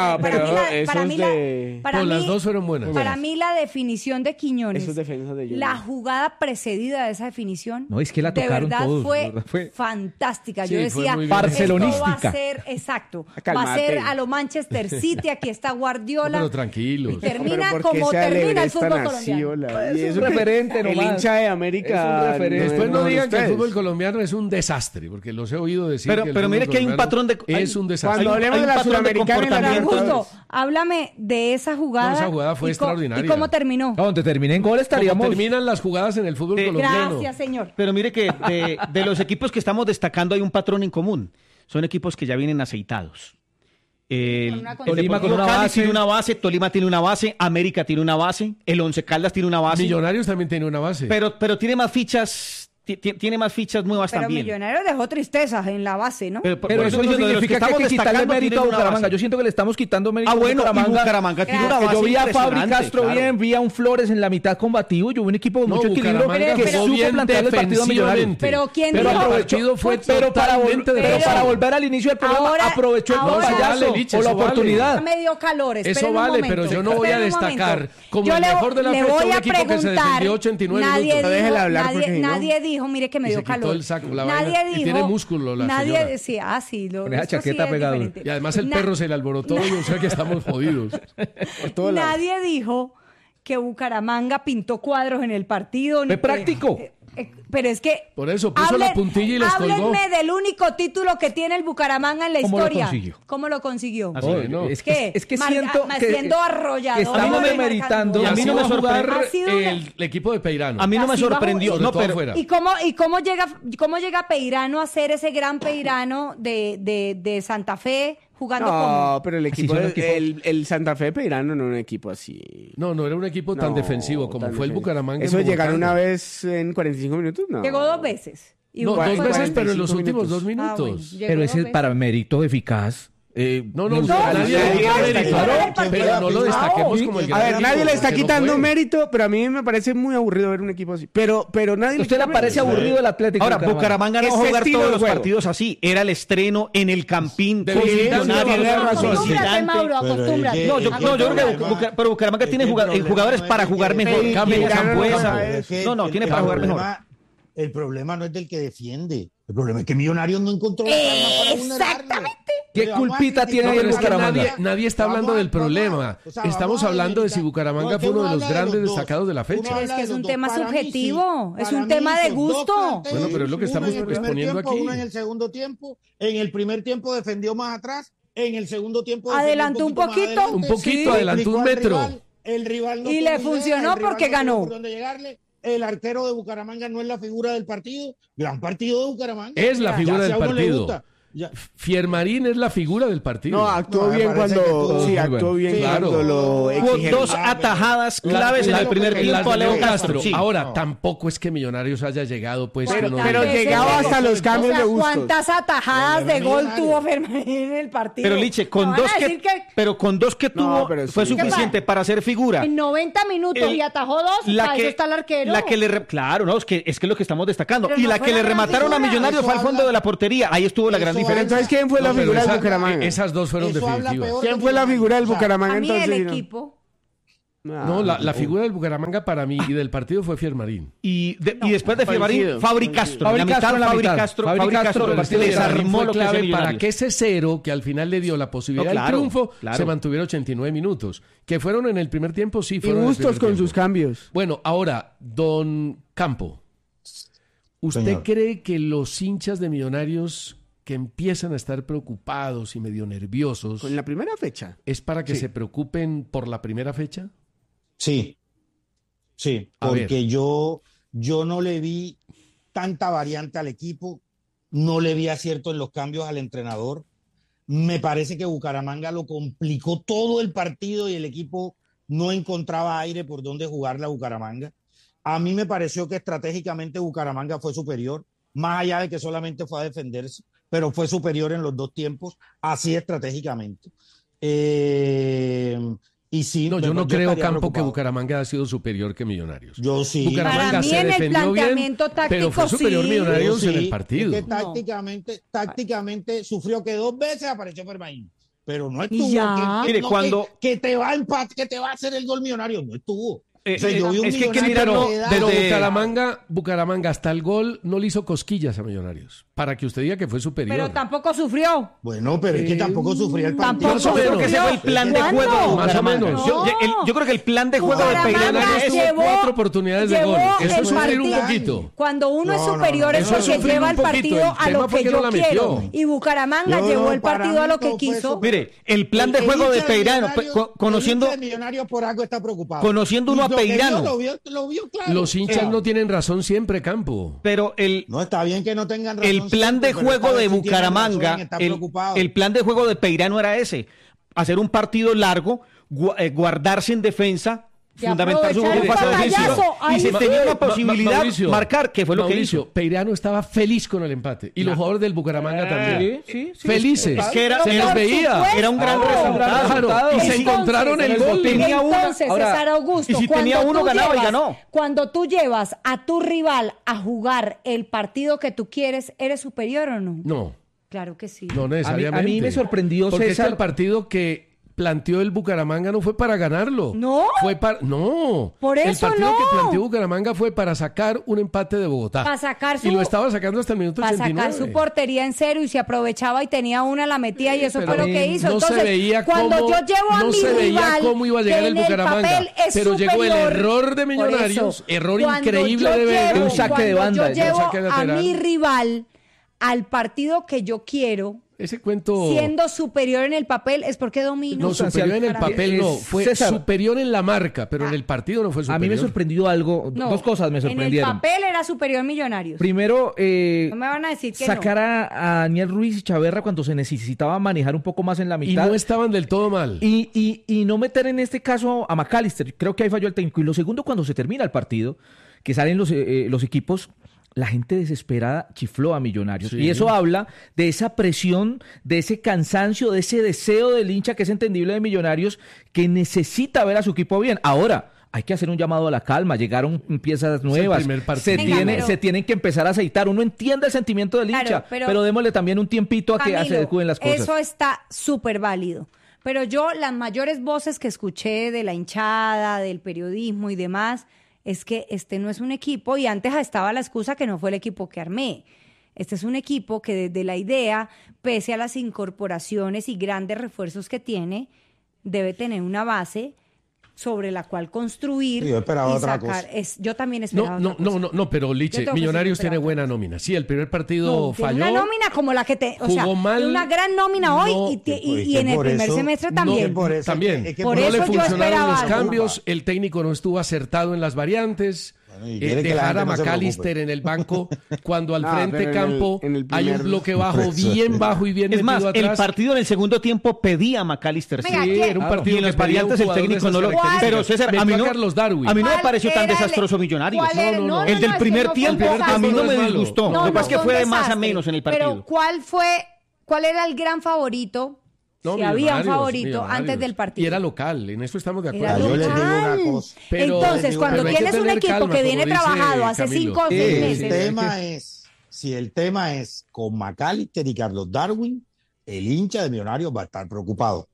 Las dos fueron buenas. Para mí la definición de Quiñones, de la jugada precedida de esa definición, no, es que la tocaron de verdad todos, fue fantástica. Yo decía, barcelonística. Esto va a ser, va a ser a lo Manchester City, aquí está Guardiola. Pero tranquilos. Termina como termina el fútbol colombiano. Es un referente nomás. El hincha de América. Después no digan que el fútbol colombiano es un desastre, porque los he oído decir pero mire que hay un patrón de... Es un desastre. Cuando hablemos de la Sudamericana, justo, háblame de esa jugada. Esa jugada fue extraordinaria. ¿Y cómo terminó? Donde termine en gol estaríamos... Como terminan las jugadas en el fútbol colombiano. Gracias, señor. Pero mire que de los equipos que estamos destacando hay un patrón en común. Son equipos que ya vienen aceitados. Tolima con una base, Tolima tiene una base, América tiene una base, el Once Caldas tiene una base. Millonarios también tiene una base. Pero tiene más fichas... Tiene más fichas nuevas también. Pero Millonarios dejó tristezas en la base, ¿no? Pero eso no significa que hay que quitarle mérito a Bucaramanga. Yo siento que le estamos quitando mérito a Bucaramanga. Bucaramanga tiene una base. Yo vi a Fabri Castro bien, vi a un Flores en la mitad combativo. Yo vi un equipo con mucho equilibrio que supo plantear el partido a Millonarios. Pero ¿quién dijo? El partido fue para volver al inicio del programa, aprovechó el payaso o la oportunidad. Me dio calores. Eso vale, pero yo no voy a destacar como el mejor de la fecha un equipo que se defendió 89 minutos. Nadie dijo, mire que me dio calor. El saco, nadie dijo, y tiene músculo la nadie señora. Decía, con esa chaqueta pegada. Y además el perro se le alborotó y o sea que estamos jodidos. Nadie dijo que Bucaramanga pintó cuadros en el partido. Fue práctico. Pero es que... Por eso puso la puntilla y los colgó. Háblenme del único título que tiene el Bucaramanga en la historia. ¿Cómo lo consiguió? Es que siento que... Siendo arrollador. Estamos demeritando. Y a mí no me sorprendió el equipo de Peirano. A mí no me sorprendió. No, pero... ¿Y cómo llega Peirano a ser ese gran Peirano de Santa Fe? Jugando no, pero el equipo, el Santa Fe Peirano no era un equipo así. No era un equipo tan defensivo como fue el Bucaramanga. Eso de llegar una vez en 45 minutos, no. Llegó 2 veces. No, 2 veces, pero en los últimos 2 minutos. Bueno, pero ese para mérito eficaz. Nadie pero no lo destaquemos como el gran. A ver, nadie le está quitando mérito, pero a mí me parece muy aburrido ver un equipo así. Pero nadie. ¿Usted le parece aburrido el Atlético? Ahora, Bucaramanga no va a jugar todos los partidos así. Era el estreno en el Campín. Acostúmbrate. Yo creo que Bucaramanga tiene jugadores para jugar mejor. No, tiene para jugar mejor. El problema no es del que defiende. El problema es que Millonarios no encontró la calma para vulnerarle. Exactamente. ¿Qué culpita tiene ahí el Bucaramanga? Nadie está hablando del problema. Estamos hablando de si Bucaramanga fue uno de los grandes destacados de la fecha. Pero es que es un tema subjetivo, es un tema de gusto. Bueno, pero es lo que estamos exponiendo aquí. Uno en el segundo tiempo, en el primer tiempo defendió más atrás. en el segundo tiempo. Adelantó un poquito. Adelantó un metro. El rival no y le funcionó porque ganó. Por dónde llegarle. El arquero de Bucaramanga no es la figura del partido. Gran partido de Bucaramanga. Es la figura del partido. Fiermarín es la figura del partido. No, actuó bien cuando lo exigieron. Hubo 2 atajadas claves en el primer tiempo a Leo Castro. Sí. Ahora, tampoco es que Millonarios haya llegado, pues. Pero llegaba hasta los cambios de Bustos. ¿Cuántas atajadas de gol tuvo Fiermarín en el partido? Pero Liche, con dos que tuvo fue suficiente para hacer figura. En 90 minutos y atajó 2, para eso está el arquero. Claro, no, es que lo que estamos destacando. Y la que le remataron a Millonarios fue al fondo de la portería. Ahí estuvo la gran diferencia. Entonces, ¿quién fue la figura del Bucaramanga? Esas dos fueron definitivas. ¿Quién fue la figura del Bucaramanga a mí entonces? el equipo. No, la figura del Bucaramanga para mí y del partido fue Fiermarín. Y después de Fiermarín, Fabri Castro. Fabri Castro desarmó lo clave para que ese 0, que al final le dio la posibilidad del triunfo, se mantuviera 89 minutos. Que fueron en el primer tiempo, sí. Y Bustos con sus cambios. Bueno, ahora, don Campo, ¿usted cree que los hinchas de Millonarios que empiezan a estar preocupados y medio nerviosos con la primera fecha es para que se preocupen por la primera fecha? Sí, porque yo no le vi tanta variante al equipo, no le vi acierto en los cambios al entrenador. Me parece que Bucaramanga lo complicó todo el partido y el equipo no encontraba aire por donde jugar la Bucaramanga. A mí me pareció que estratégicamente Bucaramanga fue superior, más allá de que solamente fue a defenderse, pero fue superior en los 2 tiempos, así estratégicamente. Y sí, yo no creo, Campo, que Bucaramanga ha sido superior que Millonarios. Yo sí. Bucaramanga para mí se en el defendió planteamiento bien, táctico, pero fue superior Millonarios en el partido. Es que tácticamente sufrió que 2 veces apareció Fiermarín, pero no estuvo. Que te va a hacer el gol Millonario, no estuvo. Es que mirarlo desde Bucaramanga hasta el gol no le hizo cosquillas a Millonarios, para que usted diga que fue superior. Pero tampoco sufrió. Bueno, pero es que tampoco sufrió el partido. Yo creo que ese fue el plan de juego. Más o menos. No. Yo creo que el plan de juego de Peirano es 4 oportunidades de gol. Eso es sufrir un poquito. Cuando uno es superior es porque lleva el partido a lo que yo quiero. Y Bucaramanga llevó el partido a lo que quiso. Mire, el plan de juego de Peirano, conociendo por algo está preocupado. Conociendo uno a Peirano. Lo vio claro. Los hinchas no tienen razón siempre, Campo. Pero no está bien que no tengan razón. El plan de juego de Bucaramanga, el plan de juego de Peirano era ese: hacer un partido largo, guardarse en defensa, fundamentar su fase defensiva, y se tenía una posibilidad marcar, que fue lo que hizo. Peirano estaba feliz con el empate y los jugadores del Bucaramanga también. Sí, felices. Es que se les veía. Era un gran resultado. Y se encontraron el gol. Entonces, César Augusto, y si tenía uno, ganaba y ganó. Cuando tú llevas a tu rival a jugar el partido que tú quieres, ¿eres superior o no? No. Claro que sí. No necesariamente. A mí me sorprendió, porque César. el partido que planteó el Bucaramanga no fue para ganarlo. ¿No? No. Por eso el partido que planteó Bucaramanga fue para sacar un empate de Bogotá. Para sacar y lo estaba sacando hasta el minuto 89. Para sacar su portería en 0 y se aprovechaba y tenía una, la metía y eso fue lo que hizo. No entonces, se veía cuando yo llevo a mi rival, cómo iba a llegar el Bucaramanga, pero llegó el error de Millonarios, error increíble de Vega, un saque de banda. Yo llevo a mi rival al partido que yo quiero. Ese cuento... Siendo superior en el papel es porque domino. No, superior en el papel no. Fue César, superior en la marca, pero en el partido no fue superior. A mí me sorprendió algo. No, 2 cosas me sorprendieron. En el papel era superior Millonarios. Primero, no me van a decir que sacar a Daniel Ruiz y Chaverra cuando se necesitaba manejar un poco más en la mitad. Y no estaban del todo mal. Y no meter en este caso a McAllister. Creo que ahí falló el técnico. Y lo segundo, cuando se termina el partido, que salen los equipos... La gente desesperada chifló a Millonarios. Sí. Y eso habla de esa presión, de ese cansancio, de ese deseo del hincha que es entendible de Millonarios, que necesita ver a su equipo bien. Ahora, hay que hacer un llamado a la calma. Llegaron piezas nuevas. Se tienen que empezar a aceitar. Uno entiende el sentimiento del hincha, pero démosle también un tiempito a que se adecúen las cosas. Eso está súper válido. Pero yo, las mayores voces que escuché de la hinchada, del periodismo y demás... es que este no es un equipo, y antes estaba la excusa que no fue el equipo que armé. Este es un equipo que desde la idea, pese a las incorporaciones y grandes refuerzos que tiene, debe tener una base sobre la cual construir yo esperaba y otra sacar. cosa. Yo también esperaba otra cosa. No, pero Liche, Millonarios tiene buena nómina. Sí, el primer partido falló. Una nómina como la que jugó mal, una gran nómina hoy y en el primer semestre también. Por eso no le funcionaron los cambios, el técnico no estuvo acertado en las variantes. Dejar a McAllister en el banco cuando al frente campo hay un bloque bajo, bien bajo y bien metido atrás. El partido en el segundo tiempo pedía a McAllister. Sí, era un partido y en las variantes el técnico no lo... Pero César, a mí no me pareció tan desastroso Millonarios. El del primer tiempo a mí no me disgustó. Lo que pasa es que fue de más a menos en el partido. Pero ¿cuál era el gran favorito? Si había un favorito antes del partido. Y era local, en eso estamos de acuerdo. Yo les digo una cosa. Entonces, cuando tienes un equipo que viene trabajado hace 5 o 6 meses. Si el tema es con McAllister y Carlos Darwin, el hincha de Millonarios va a estar preocupado.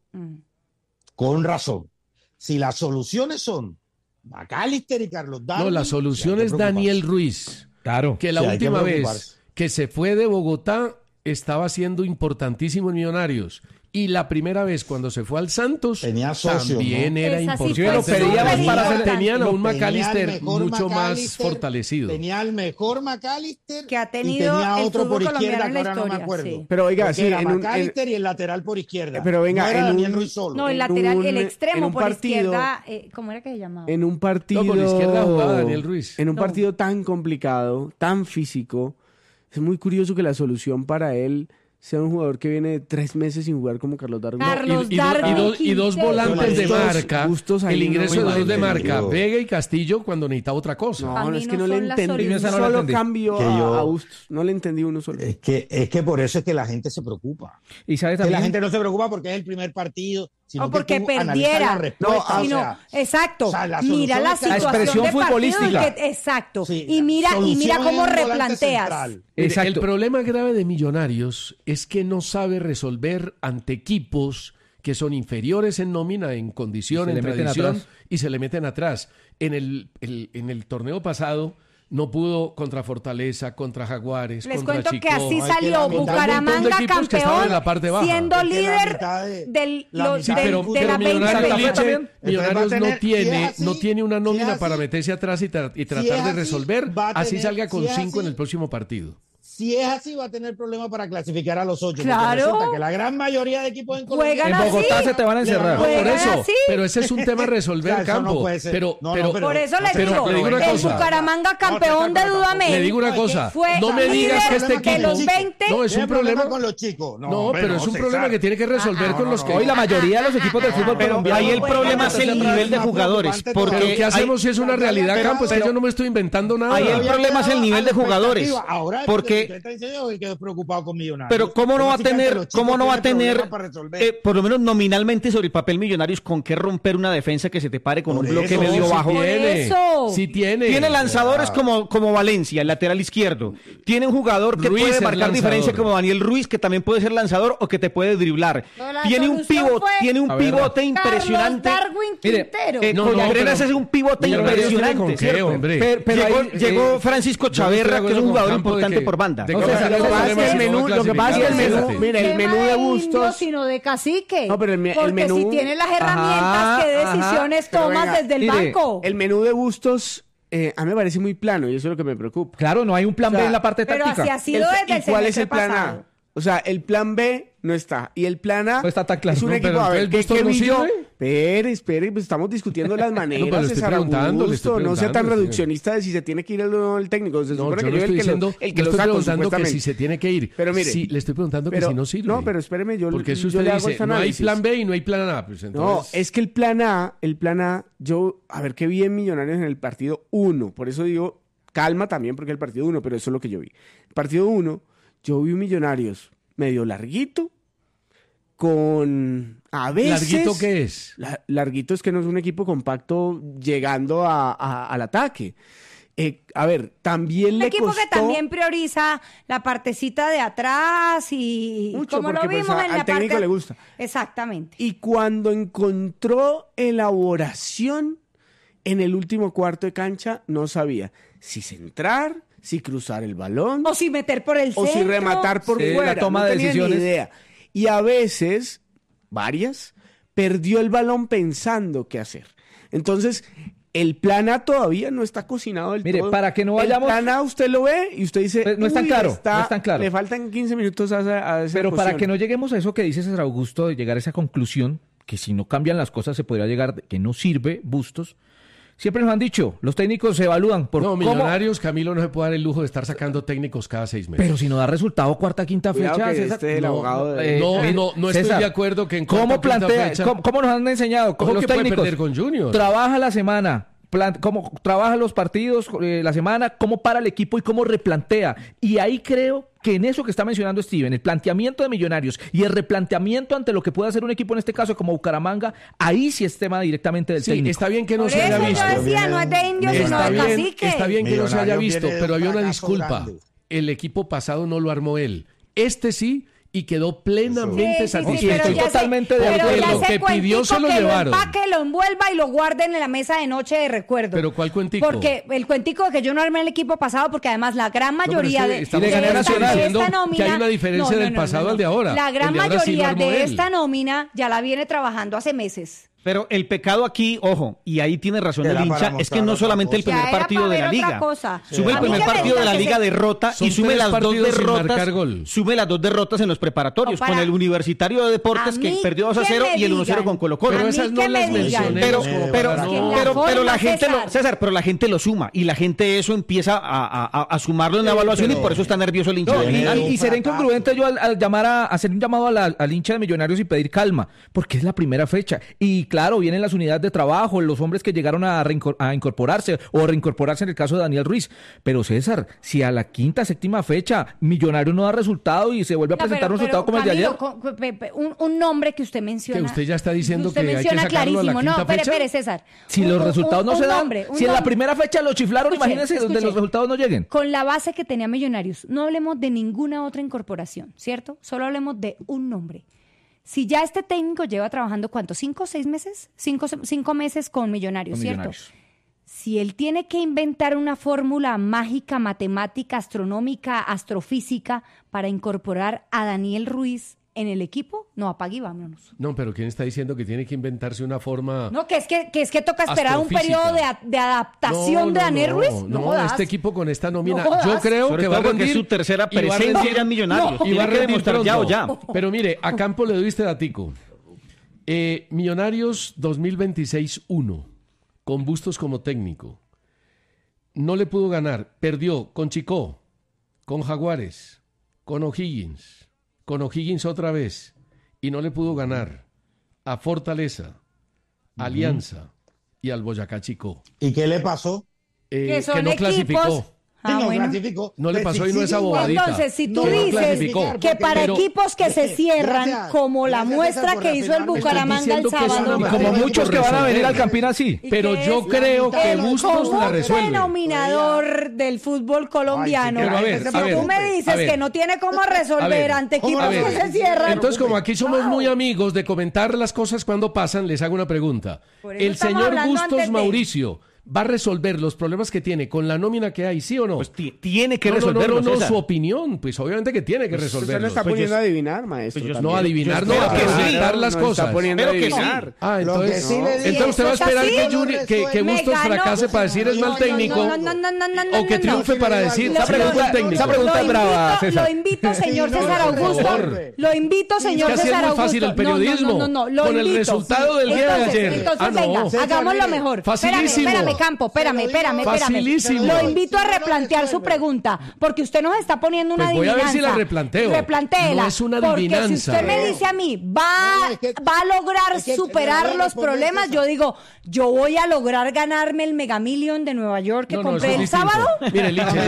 Con razón. Si las soluciones son McAllister y Carlos Darwin... No, la solución es Daniel Ruiz. Claro. Que la última vez que se fue de Bogotá estaba siendo importantísimo en Millonarios. Y la primera vez cuando se fue al Santos también era importante. Tenían a un McAllister mucho más fortalecido. Tenía el mejor McAllister que ha tenido y tenía otro por izquierda que ahora no me acuerdo. Sí. Pero oiga, sí, era McAllister y el lateral por izquierda. Pero venga, no era Daniel Ruiz solo. No, el lateral, el extremo por izquierda, ¿cómo era que se llamaba? En un partido por izquierda jugaba Daniel Ruiz. En un partido tan complicado, tan físico, es muy curioso que la solución para él sea un jugador que viene 3 meses sin jugar como Carlos Darwin. Y dos volantes de marca. El ingreso de dos de marca, Vega y Castillo, cuando necesitaba otra cosa. No, es que no le entendí un solo cambio a Bustos. No le entendí uno solo. Es que por eso es que la gente se preocupa. Y sabes también. Que la gente no se preocupa porque es el primer partido. O porque perdiera. Exacto. Mira la situación de futbolística. Exacto. Y mira cómo replanteas. El problema grave de Millonarios es que no sabe resolver ante equipos que son inferiores en nómina, en condición, en tradición, y se le meten atrás. En el torneo pasado no pudo contra Fortaleza, contra Jaguares, Les contra cuento Chico. que así salió Bucaramanga campeón, siendo líder de la 2020. Millonarios no tiene una nómina para meterse atrás y tratar de resolver, así salga con 5 en el próximo partido. Si es así, va a tener problemas para clasificar a los 8. Claro. Resulta que la gran mayoría de equipos en Colombia... En Bogotá se te van a encerrar. Por eso, pero ese es un tema a resolver, Campo. No puede ser. Por eso le digo el Bucaramanga campeón de Dudamel. Le digo una cosa, no me digas que este equipo... No, es un problema con los chicos. No, pero es un problema que tiene que resolver con los que... Hoy la mayoría de los equipos del fútbol colombiano... Ahí el problema es el nivel de jugadores. Porque ¿qué hacemos si es una realidad, Campo? Es que yo no me estoy inventando nada. Ahí el problema es el nivel de jugadores. Porque... quedó preocupado con Millonarios. Pero ¿cómo no va a tener por lo menos nominalmente sobre el papel Millonarios con qué romper una defensa que se te pare con un bloque medio bajo? Sí tiene. Tiene lanzadores como Valencia, el lateral izquierdo. Tiene un jugador que puede marcar diferencia como Daniel Ruiz, que también puede ser lanzador o que te puede driblar. Tiene un pivote impresionante. Contreras es un pivote impresionante. Llegó Francisco Chaverra, que es un jugador importante por banda. Lo que pasa es que el menú, mira, el menú de Bustos, sino de Cacique. No, pero el menú, porque si tiene las herramientas, ¿qué decisiones tomas desde el banco? El menú de Bustos a mí me parece muy plano y eso es lo que me preocupa. Claro, no hay un plan B en la parte táctica. Pero así ha sido desde el ¿cuál es el plan pasado? A? O sea, el plan B no está. Y el plan A no está tan claro. Es un equipo. A ver, ¿qué brilló? Espere, pues estamos discutiendo las maneras. No, le estoy preguntando. No sea tan reduccionista de si se tiene que ir el técnico. Se supone que yo estoy diciendo, el que lo lo saco, preguntando que si se tiene que ir. Pero mire, sí, le estoy preguntando que si no sirve. No, pero espéreme, porque eso usted dice, no hay plan B y no hay plan A. Pues entonces... No, es que el plan A, a ver qué vi en Millonarios en el partido 1. Por eso digo, calma también, porque el partido 1, pero eso es lo que yo vi. El partido 1, yo vi un Millonarios medio larguito, con a veces... ¿Larguito qué es? Larguito es que no es un equipo compacto llegando al ataque. A ver, también le costó... Un equipo que también prioriza la partecita de atrás y mucho, como porque lo vimos pues, en al la técnico parte... le gusta. Exactamente. Y cuando encontró elaboración en el último cuarto de cancha, no sabía si centrar, si cruzar el balón... O si meter por el centro. O si rematar por fuera. La toma de decisiones. Ni idea. Y a veces, varias, perdió el balón pensando qué hacer. Entonces, el plan A todavía no está cocinado del todo. Mire, para que no vayamos... El plan A usted lo ve y usted dice... No es tan claro, no es tan claro. Le faltan 15 minutos a esa Pero cuestión. para que no lleguemos a eso que dice César Augusto, de llegar a esa conclusión, que si no cambian las cosas se podría llegar, que no sirve Bustos. Siempre nos han dicho, los técnicos se evalúan por cómo... Millonarios, Camilo no se puede dar el lujo de estar sacando técnicos cada 6 meses. Pero si no da resultado cuarta, quinta fecha... César, no estoy de acuerdo que en ¿cómo plantea? Fecha... ¿Cómo nos han enseñado? ¿Cómo los que técnicos, puede perder con Junior? Trabaja la semana... cómo trabaja los partidos la semana, cómo para el equipo y cómo replantea. Y ahí creo que en eso que está mencionando Steven, el planteamiento de Millonarios y el replanteamiento ante lo que puede hacer un equipo en este caso como Bucaramanga, ahí sí es tema directamente del técnico. Está bien que no se haya visto. Yo decía, no es de indios, sino de cacique. Está bien que no se haya visto, pero había una disculpa. El equipo pasado no lo armó él. Este sí, y quedó plenamente satisfecho. Estoy totalmente de acuerdo. Lo que pidió se lo llevaron. Lo empaque, lo envuelva y lo guarden en la mesa de noche de recuerdo. ¿Pero cuál cuentico? Porque el cuentico de que yo no armé el equipo pasado, porque además la gran mayoría de esta nómina... que hay una diferencia del pasado al de ahora. La gran mayoría de esta nómina ya la viene trabajando hace meses. Pero el pecado aquí, ojo, y ahí tiene razón el hincha, es que no solamente el primer partido de la liga. Sume el primer partido de la liga derrota y sume las dos derrotas. Sume las dos derrotas en los preparatorios con el Universitario de Deportes que perdió 2-0 y el 1-0 con Colo-Colo. Pero esas no las mencioné. Pero la gente César, pero la gente lo suma y la gente eso empieza a sumarlo en la evaluación y por eso está nervioso el hincha. Y seré incongruente yo al llamar a hacer un llamado al hincha de Millonarios y pedir calma, porque es la primera fecha y claro, vienen las unidades de trabajo, los hombres que llegaron a incorporarse o reincorporarse en el caso de Daniel Ruiz. Pero César, si a la quinta, séptima fecha Millonarios no da resultado y se vuelve a presentar un resultado como Camilo, el de ayer. Un nombre que usted menciona. Que usted ya está diciendo usted que hay que sacarlo a la quinta fecha. Espere, César. Si los resultados no se dan, si en la primera fecha lo chiflaron, imagínense donde los resultados no lleguen. Con la base que tenía Millonarios, no hablemos de ninguna otra incorporación, ¿cierto? Solo hablemos de un nombre. Si ya este técnico lleva trabajando, ¿cuánto? ¿5 o 6 meses? 5 meses con Millonarios, ¿cierto? Si él tiene que inventar una fórmula mágica, matemática, astronómica, astrofísica para incorporar a Daniel Ruiz en el equipo, no, apague y vámonos. No, pero ¿quién está diciendo que tiene que inventarse una forma? No, que es que toca esperar un periodo de adaptación de Daniel Ruiz. No, este equipo con esta nómina, yo creo que va a rendir. Es su tercera presencia en Millonarios. Y va a demostrar ya. Pero mire, a Campo le doy este datico. Millonarios 2026-1, con Bustos como técnico. No le pudo ganar. Perdió con Chicó, con Jaguares, con O'Higgins otra vez, y no le pudo ganar a Fortaleza, Alianza y al Boyacá Chico. ¿Y qué le pasó? Que no clasificó. No le pasó y no es abobadita. Entonces, si tú dices que para equipos que se cierran, como la muestra que hizo el Bucaramanga el sábado, y como muchos que van a venir al Campín así, pero yo creo que Bustos la resuelve. El denominador del fútbol colombiano. Si tú me dices que no tiene cómo resolver ante equipos que se cierran. Entonces, como aquí somos muy amigos de comentar las cosas cuando pasan, les hago una pregunta. El señor Bustos Mauricio ¿va a resolver los problemas que tiene con la nómina que hay, sí o no? Pues tiene que resolverlo. No, su opinión, pues obviamente que tiene que resolverlo. Usted no está poniendo a adivinar, maestro. No adivinar, no, a presentar las cosas. Está poniendo a adivinar. Entonces usted va a esperar que Bustos fracase para decir es mal técnico o que triunfe para decir es buen técnico. Esa pregunta es brava, César. Lo invito, señor César Augusto. Lo invito, señor César Augusto. Es muy fácil el periodismo. Con el resultado del día de ayer. Entonces, venga, hagámoslo mejor. Facilísimo. Campo, espérame. Facilísimo. Lo invito a replantear su pregunta, porque usted nos está poniendo una adivinanza. Voy a ver si la replanteo. Replantéela. No es una adivinanza. Porque si usted me dice a mí, va a lograr superar los problemas, yo digo, yo voy a lograr ganarme el Mega Million de Nueva York que compré el sábado. Mire,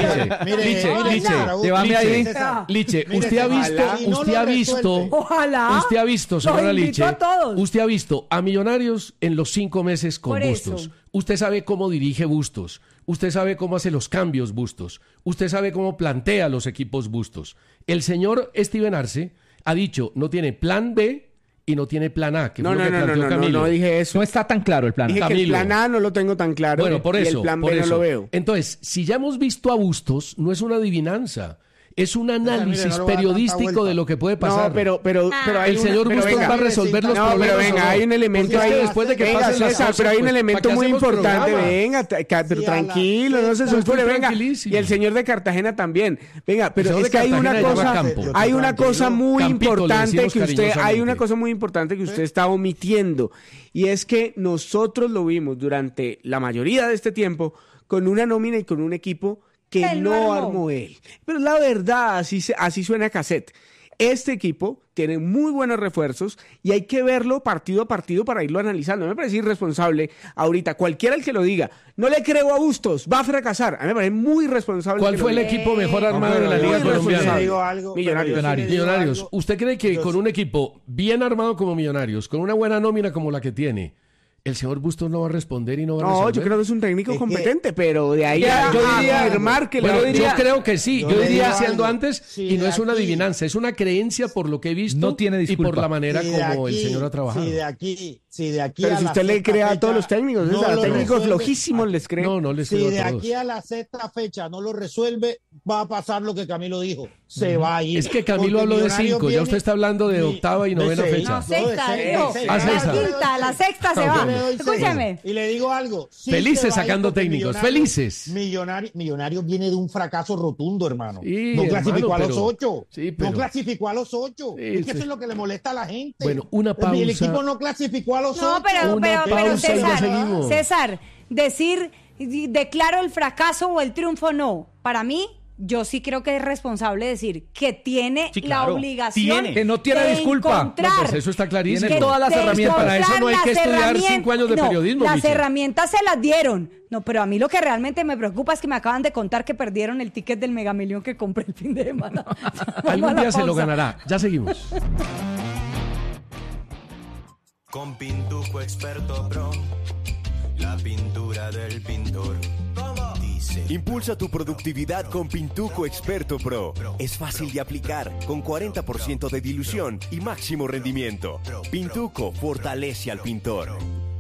Liche, usted ha visto, ojalá. Usted ha visto, señora Liche, usted ha visto a Millonarios en los 5 meses con Bustos. Usted sabe cómo dirige Bustos, usted sabe cómo hace los cambios Bustos, usted sabe cómo plantea los equipos Bustos. El señor Steven Arce ha dicho, no tiene plan B y no tiene plan A, que fue lo que planteó Camilo. No dije eso. No está tan claro el plan. Dije que el plan A no lo tengo tan claro. Bueno, por eso. Y el plan B no lo veo. Entonces, si ya hemos visto a Bustos, no es una adivinanza. Es un análisis periodístico de lo que puede pasar. No, pero el señor Bustos va a resolver los problemas. Pero venga, hay un elemento ahí. Después de que pasen las cosas, pero hay un elemento muy importante. Programa. Venga, pero tranquilo, no se sulfure, venga. Y el señor de Cartagena también. Venga, pero es que hay una cosa muy importante que usted está omitiendo. Y es que nosotros lo vimos durante la mayoría de este tiempo con una nómina y con un equipo que no armó él. Pero la verdad, así suena cassette. Este equipo tiene muy buenos refuerzos y hay que verlo partido a partido para irlo analizando. Me parece irresponsable ahorita, cualquiera el que lo diga, no le creo a Bustos, va a fracasar. A mí me parece muy irresponsable. ¿Cuál fue el equipo mejor armado de la Liga Colombiana? Millonarios. ¿Usted cree que con un equipo bien armado como Millonarios, con una buena nómina como la que tiene, el señor Bustos no va a responder y no va a resolver? No, yo creo que es un técnico competente, pero de ahí a afirmar que... yo creo que sí, yo diría siendo antes, y no es una adivinanza, es una creencia por lo que he visto no tiene disculpa. Y por la manera como el señor ha trabajado. Si de aquí pero si usted le crea a todos los técnicos, a técnicos flojísimos les cree. No les creo a todos. Si de aquí a la sexta fecha no lo resuelve, va a pasar lo que Camilo dijo. Se va a ir. Es que Camilo habló de 5, ya usted está hablando de octava y novena fecha. La sexta se va. Escúcheme. Y le digo algo. Felices sacando técnicos, felices. Millonarios viene de un fracaso rotundo, hermano. Sí, no clasificó a los 8. No clasificó a los 8. Es que eso es lo que le molesta a la gente. Bueno, una pausa. El equipo no clasificó a los 8. No, pero César, decir declaro el fracaso o el triunfo, no. Para mí, yo sí creo que es responsable decir que tiene la obligación que no tiene disculpa. Pues eso está clarísimo. Tiene todas las herramientas. Para eso no hay que estudiar 5 años de periodismo. Las herramientas se las dieron. No, pero a mí lo que realmente me preocupa es que me acaban de contar que perdieron el ticket del Mega Millón que compré el fin de semana. Algún día se lo ganará. Ya seguimos. Con Pintuco Experto Pro, la pintura del pintor. Impulsa tu productividad con Pintuco Experto Pro. Es fácil de aplicar, con 40% de dilución y máximo rendimiento. Pintuco fortalece al pintor.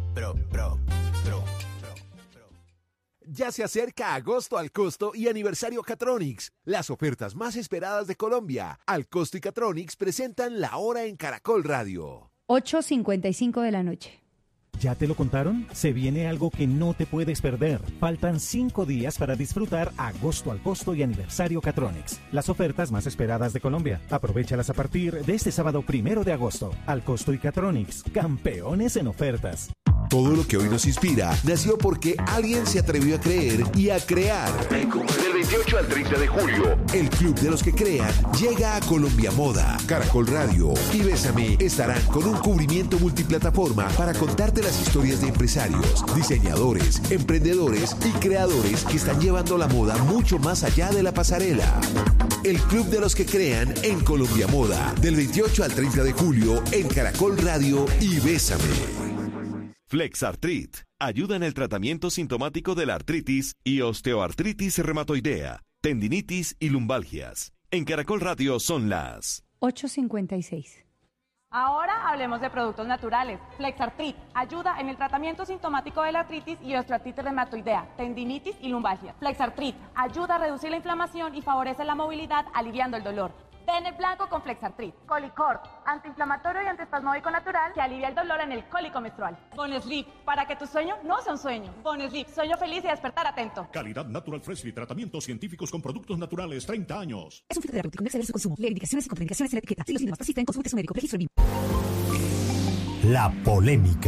Ya se acerca agosto al costo y aniversario Catronics, las ofertas más esperadas de Colombia. Al Costo y Catronics presentan La Hora en Caracol Radio. 8:55 de la noche. ¿Ya te lo contaron? Se viene algo que no te puedes perder. Faltan 5 días para disfrutar agosto al costo y aniversario Catronics, las ofertas más esperadas de Colombia. Aprovéchalas a partir de este sábado 1 de agosto. Al Costo y Catronics, campeones en ofertas. Todo lo que hoy nos inspira nació porque alguien se atrevió a creer y a crear. Del 28 al 30 de julio, el Club de los que Crean llega a Colombia Moda. Caracol Radio y Bésame estarán con un cubrimiento multiplataforma para contarte las historias de empresarios, diseñadores, emprendedores y creadores que están llevando la moda mucho más allá de la pasarela. El Club de los que Crean en Colombia Moda, del 28 al 30 de julio en Caracol Radio y Bésame. Flexartrit ayuda en el tratamiento sintomático de la artritis y osteoartritis reumatoidea, tendinitis y lumbalgias. En Caracol Radio son las 8:56. Ahora hablemos de productos naturales. Flexartrit ayuda en el tratamiento sintomático de la artritis y osteoartritis reumatoidea, tendinitis y lumbalgia. Flexartrit ayuda a reducir la inflamación y favorece la movilidad, aliviando el dolor. Ten el blanco con Flexartrit. Colicort, antiinflamatorio y antiespasmódico natural que alivia el dolor en el cólico menstrual. Bonesleep, para que tu sueño no sea un sueño. Bonesleep, sueño feliz y despertar atento. Calidad Natural Freshly, tratamientos científicos con productos naturales, 30 años. Es un filtro terapéutico, no exceder su consumo. Leer indicaciones y contraindicaciones en la etiqueta. Si los síntomas persisten, consulte a su médico. Registro BIM. La polémica.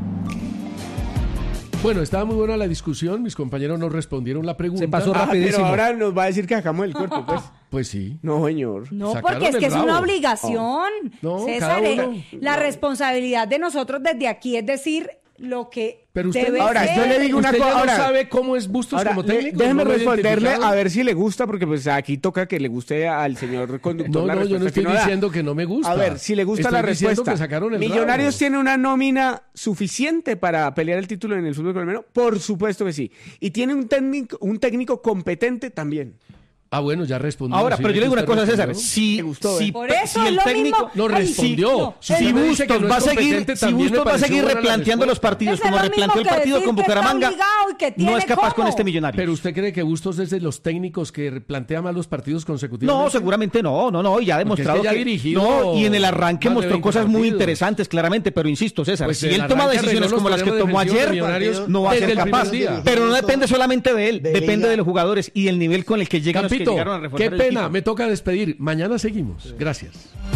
Bueno, estaba muy buena la discusión, mis compañeros nos respondieron la pregunta. Se pasó rapidísimo. Pero ahora nos va a decir que sacamos el cuerpo, pues. Pues sí. No, señor. No, porque es que es una obligación. No, César, la responsabilidad de nosotros desde aquí es decir lo que pero usted debe ahora, ser. Yo le digo una cosa. ¿Usted ahora no sabe cómo es Bustos como técnico? Déjeme ¿No responderle a ver si le gusta, porque pues aquí toca que le guste al señor conductor. No, yo no estoy diciendo que no me gusta. A ver, si le gusta la respuesta. Que sacaron el Millonarios tiene una nómina suficiente para pelear el título en el fútbol colombiano. Por supuesto que sí. Y tiene un técnico competente también. Ah, bueno, ya respondió. Ahora, pero yo le digo una cosa, César. Si el técnico no respondió. Si Bustos va a seguir replanteando los partidos como replanteó el partido con Bucaramanga, no es capaz con este Millonario. ¿Pero usted cree que Bustos es de los técnicos que replantea mal los partidos consecutivos? No, seguramente no. Y ha demostrado que dirigido. Y en el arranque mostró cosas muy interesantes, claramente. Pero insisto, César, pues si él toma decisiones como las que tomó ayer, no va a ser capaz. Pero no depende solamente de él, depende de los jugadores y el nivel con el que llegan los que llegaron a reforzar qué pena, me toca despedir. Mañana seguimos. Gracias.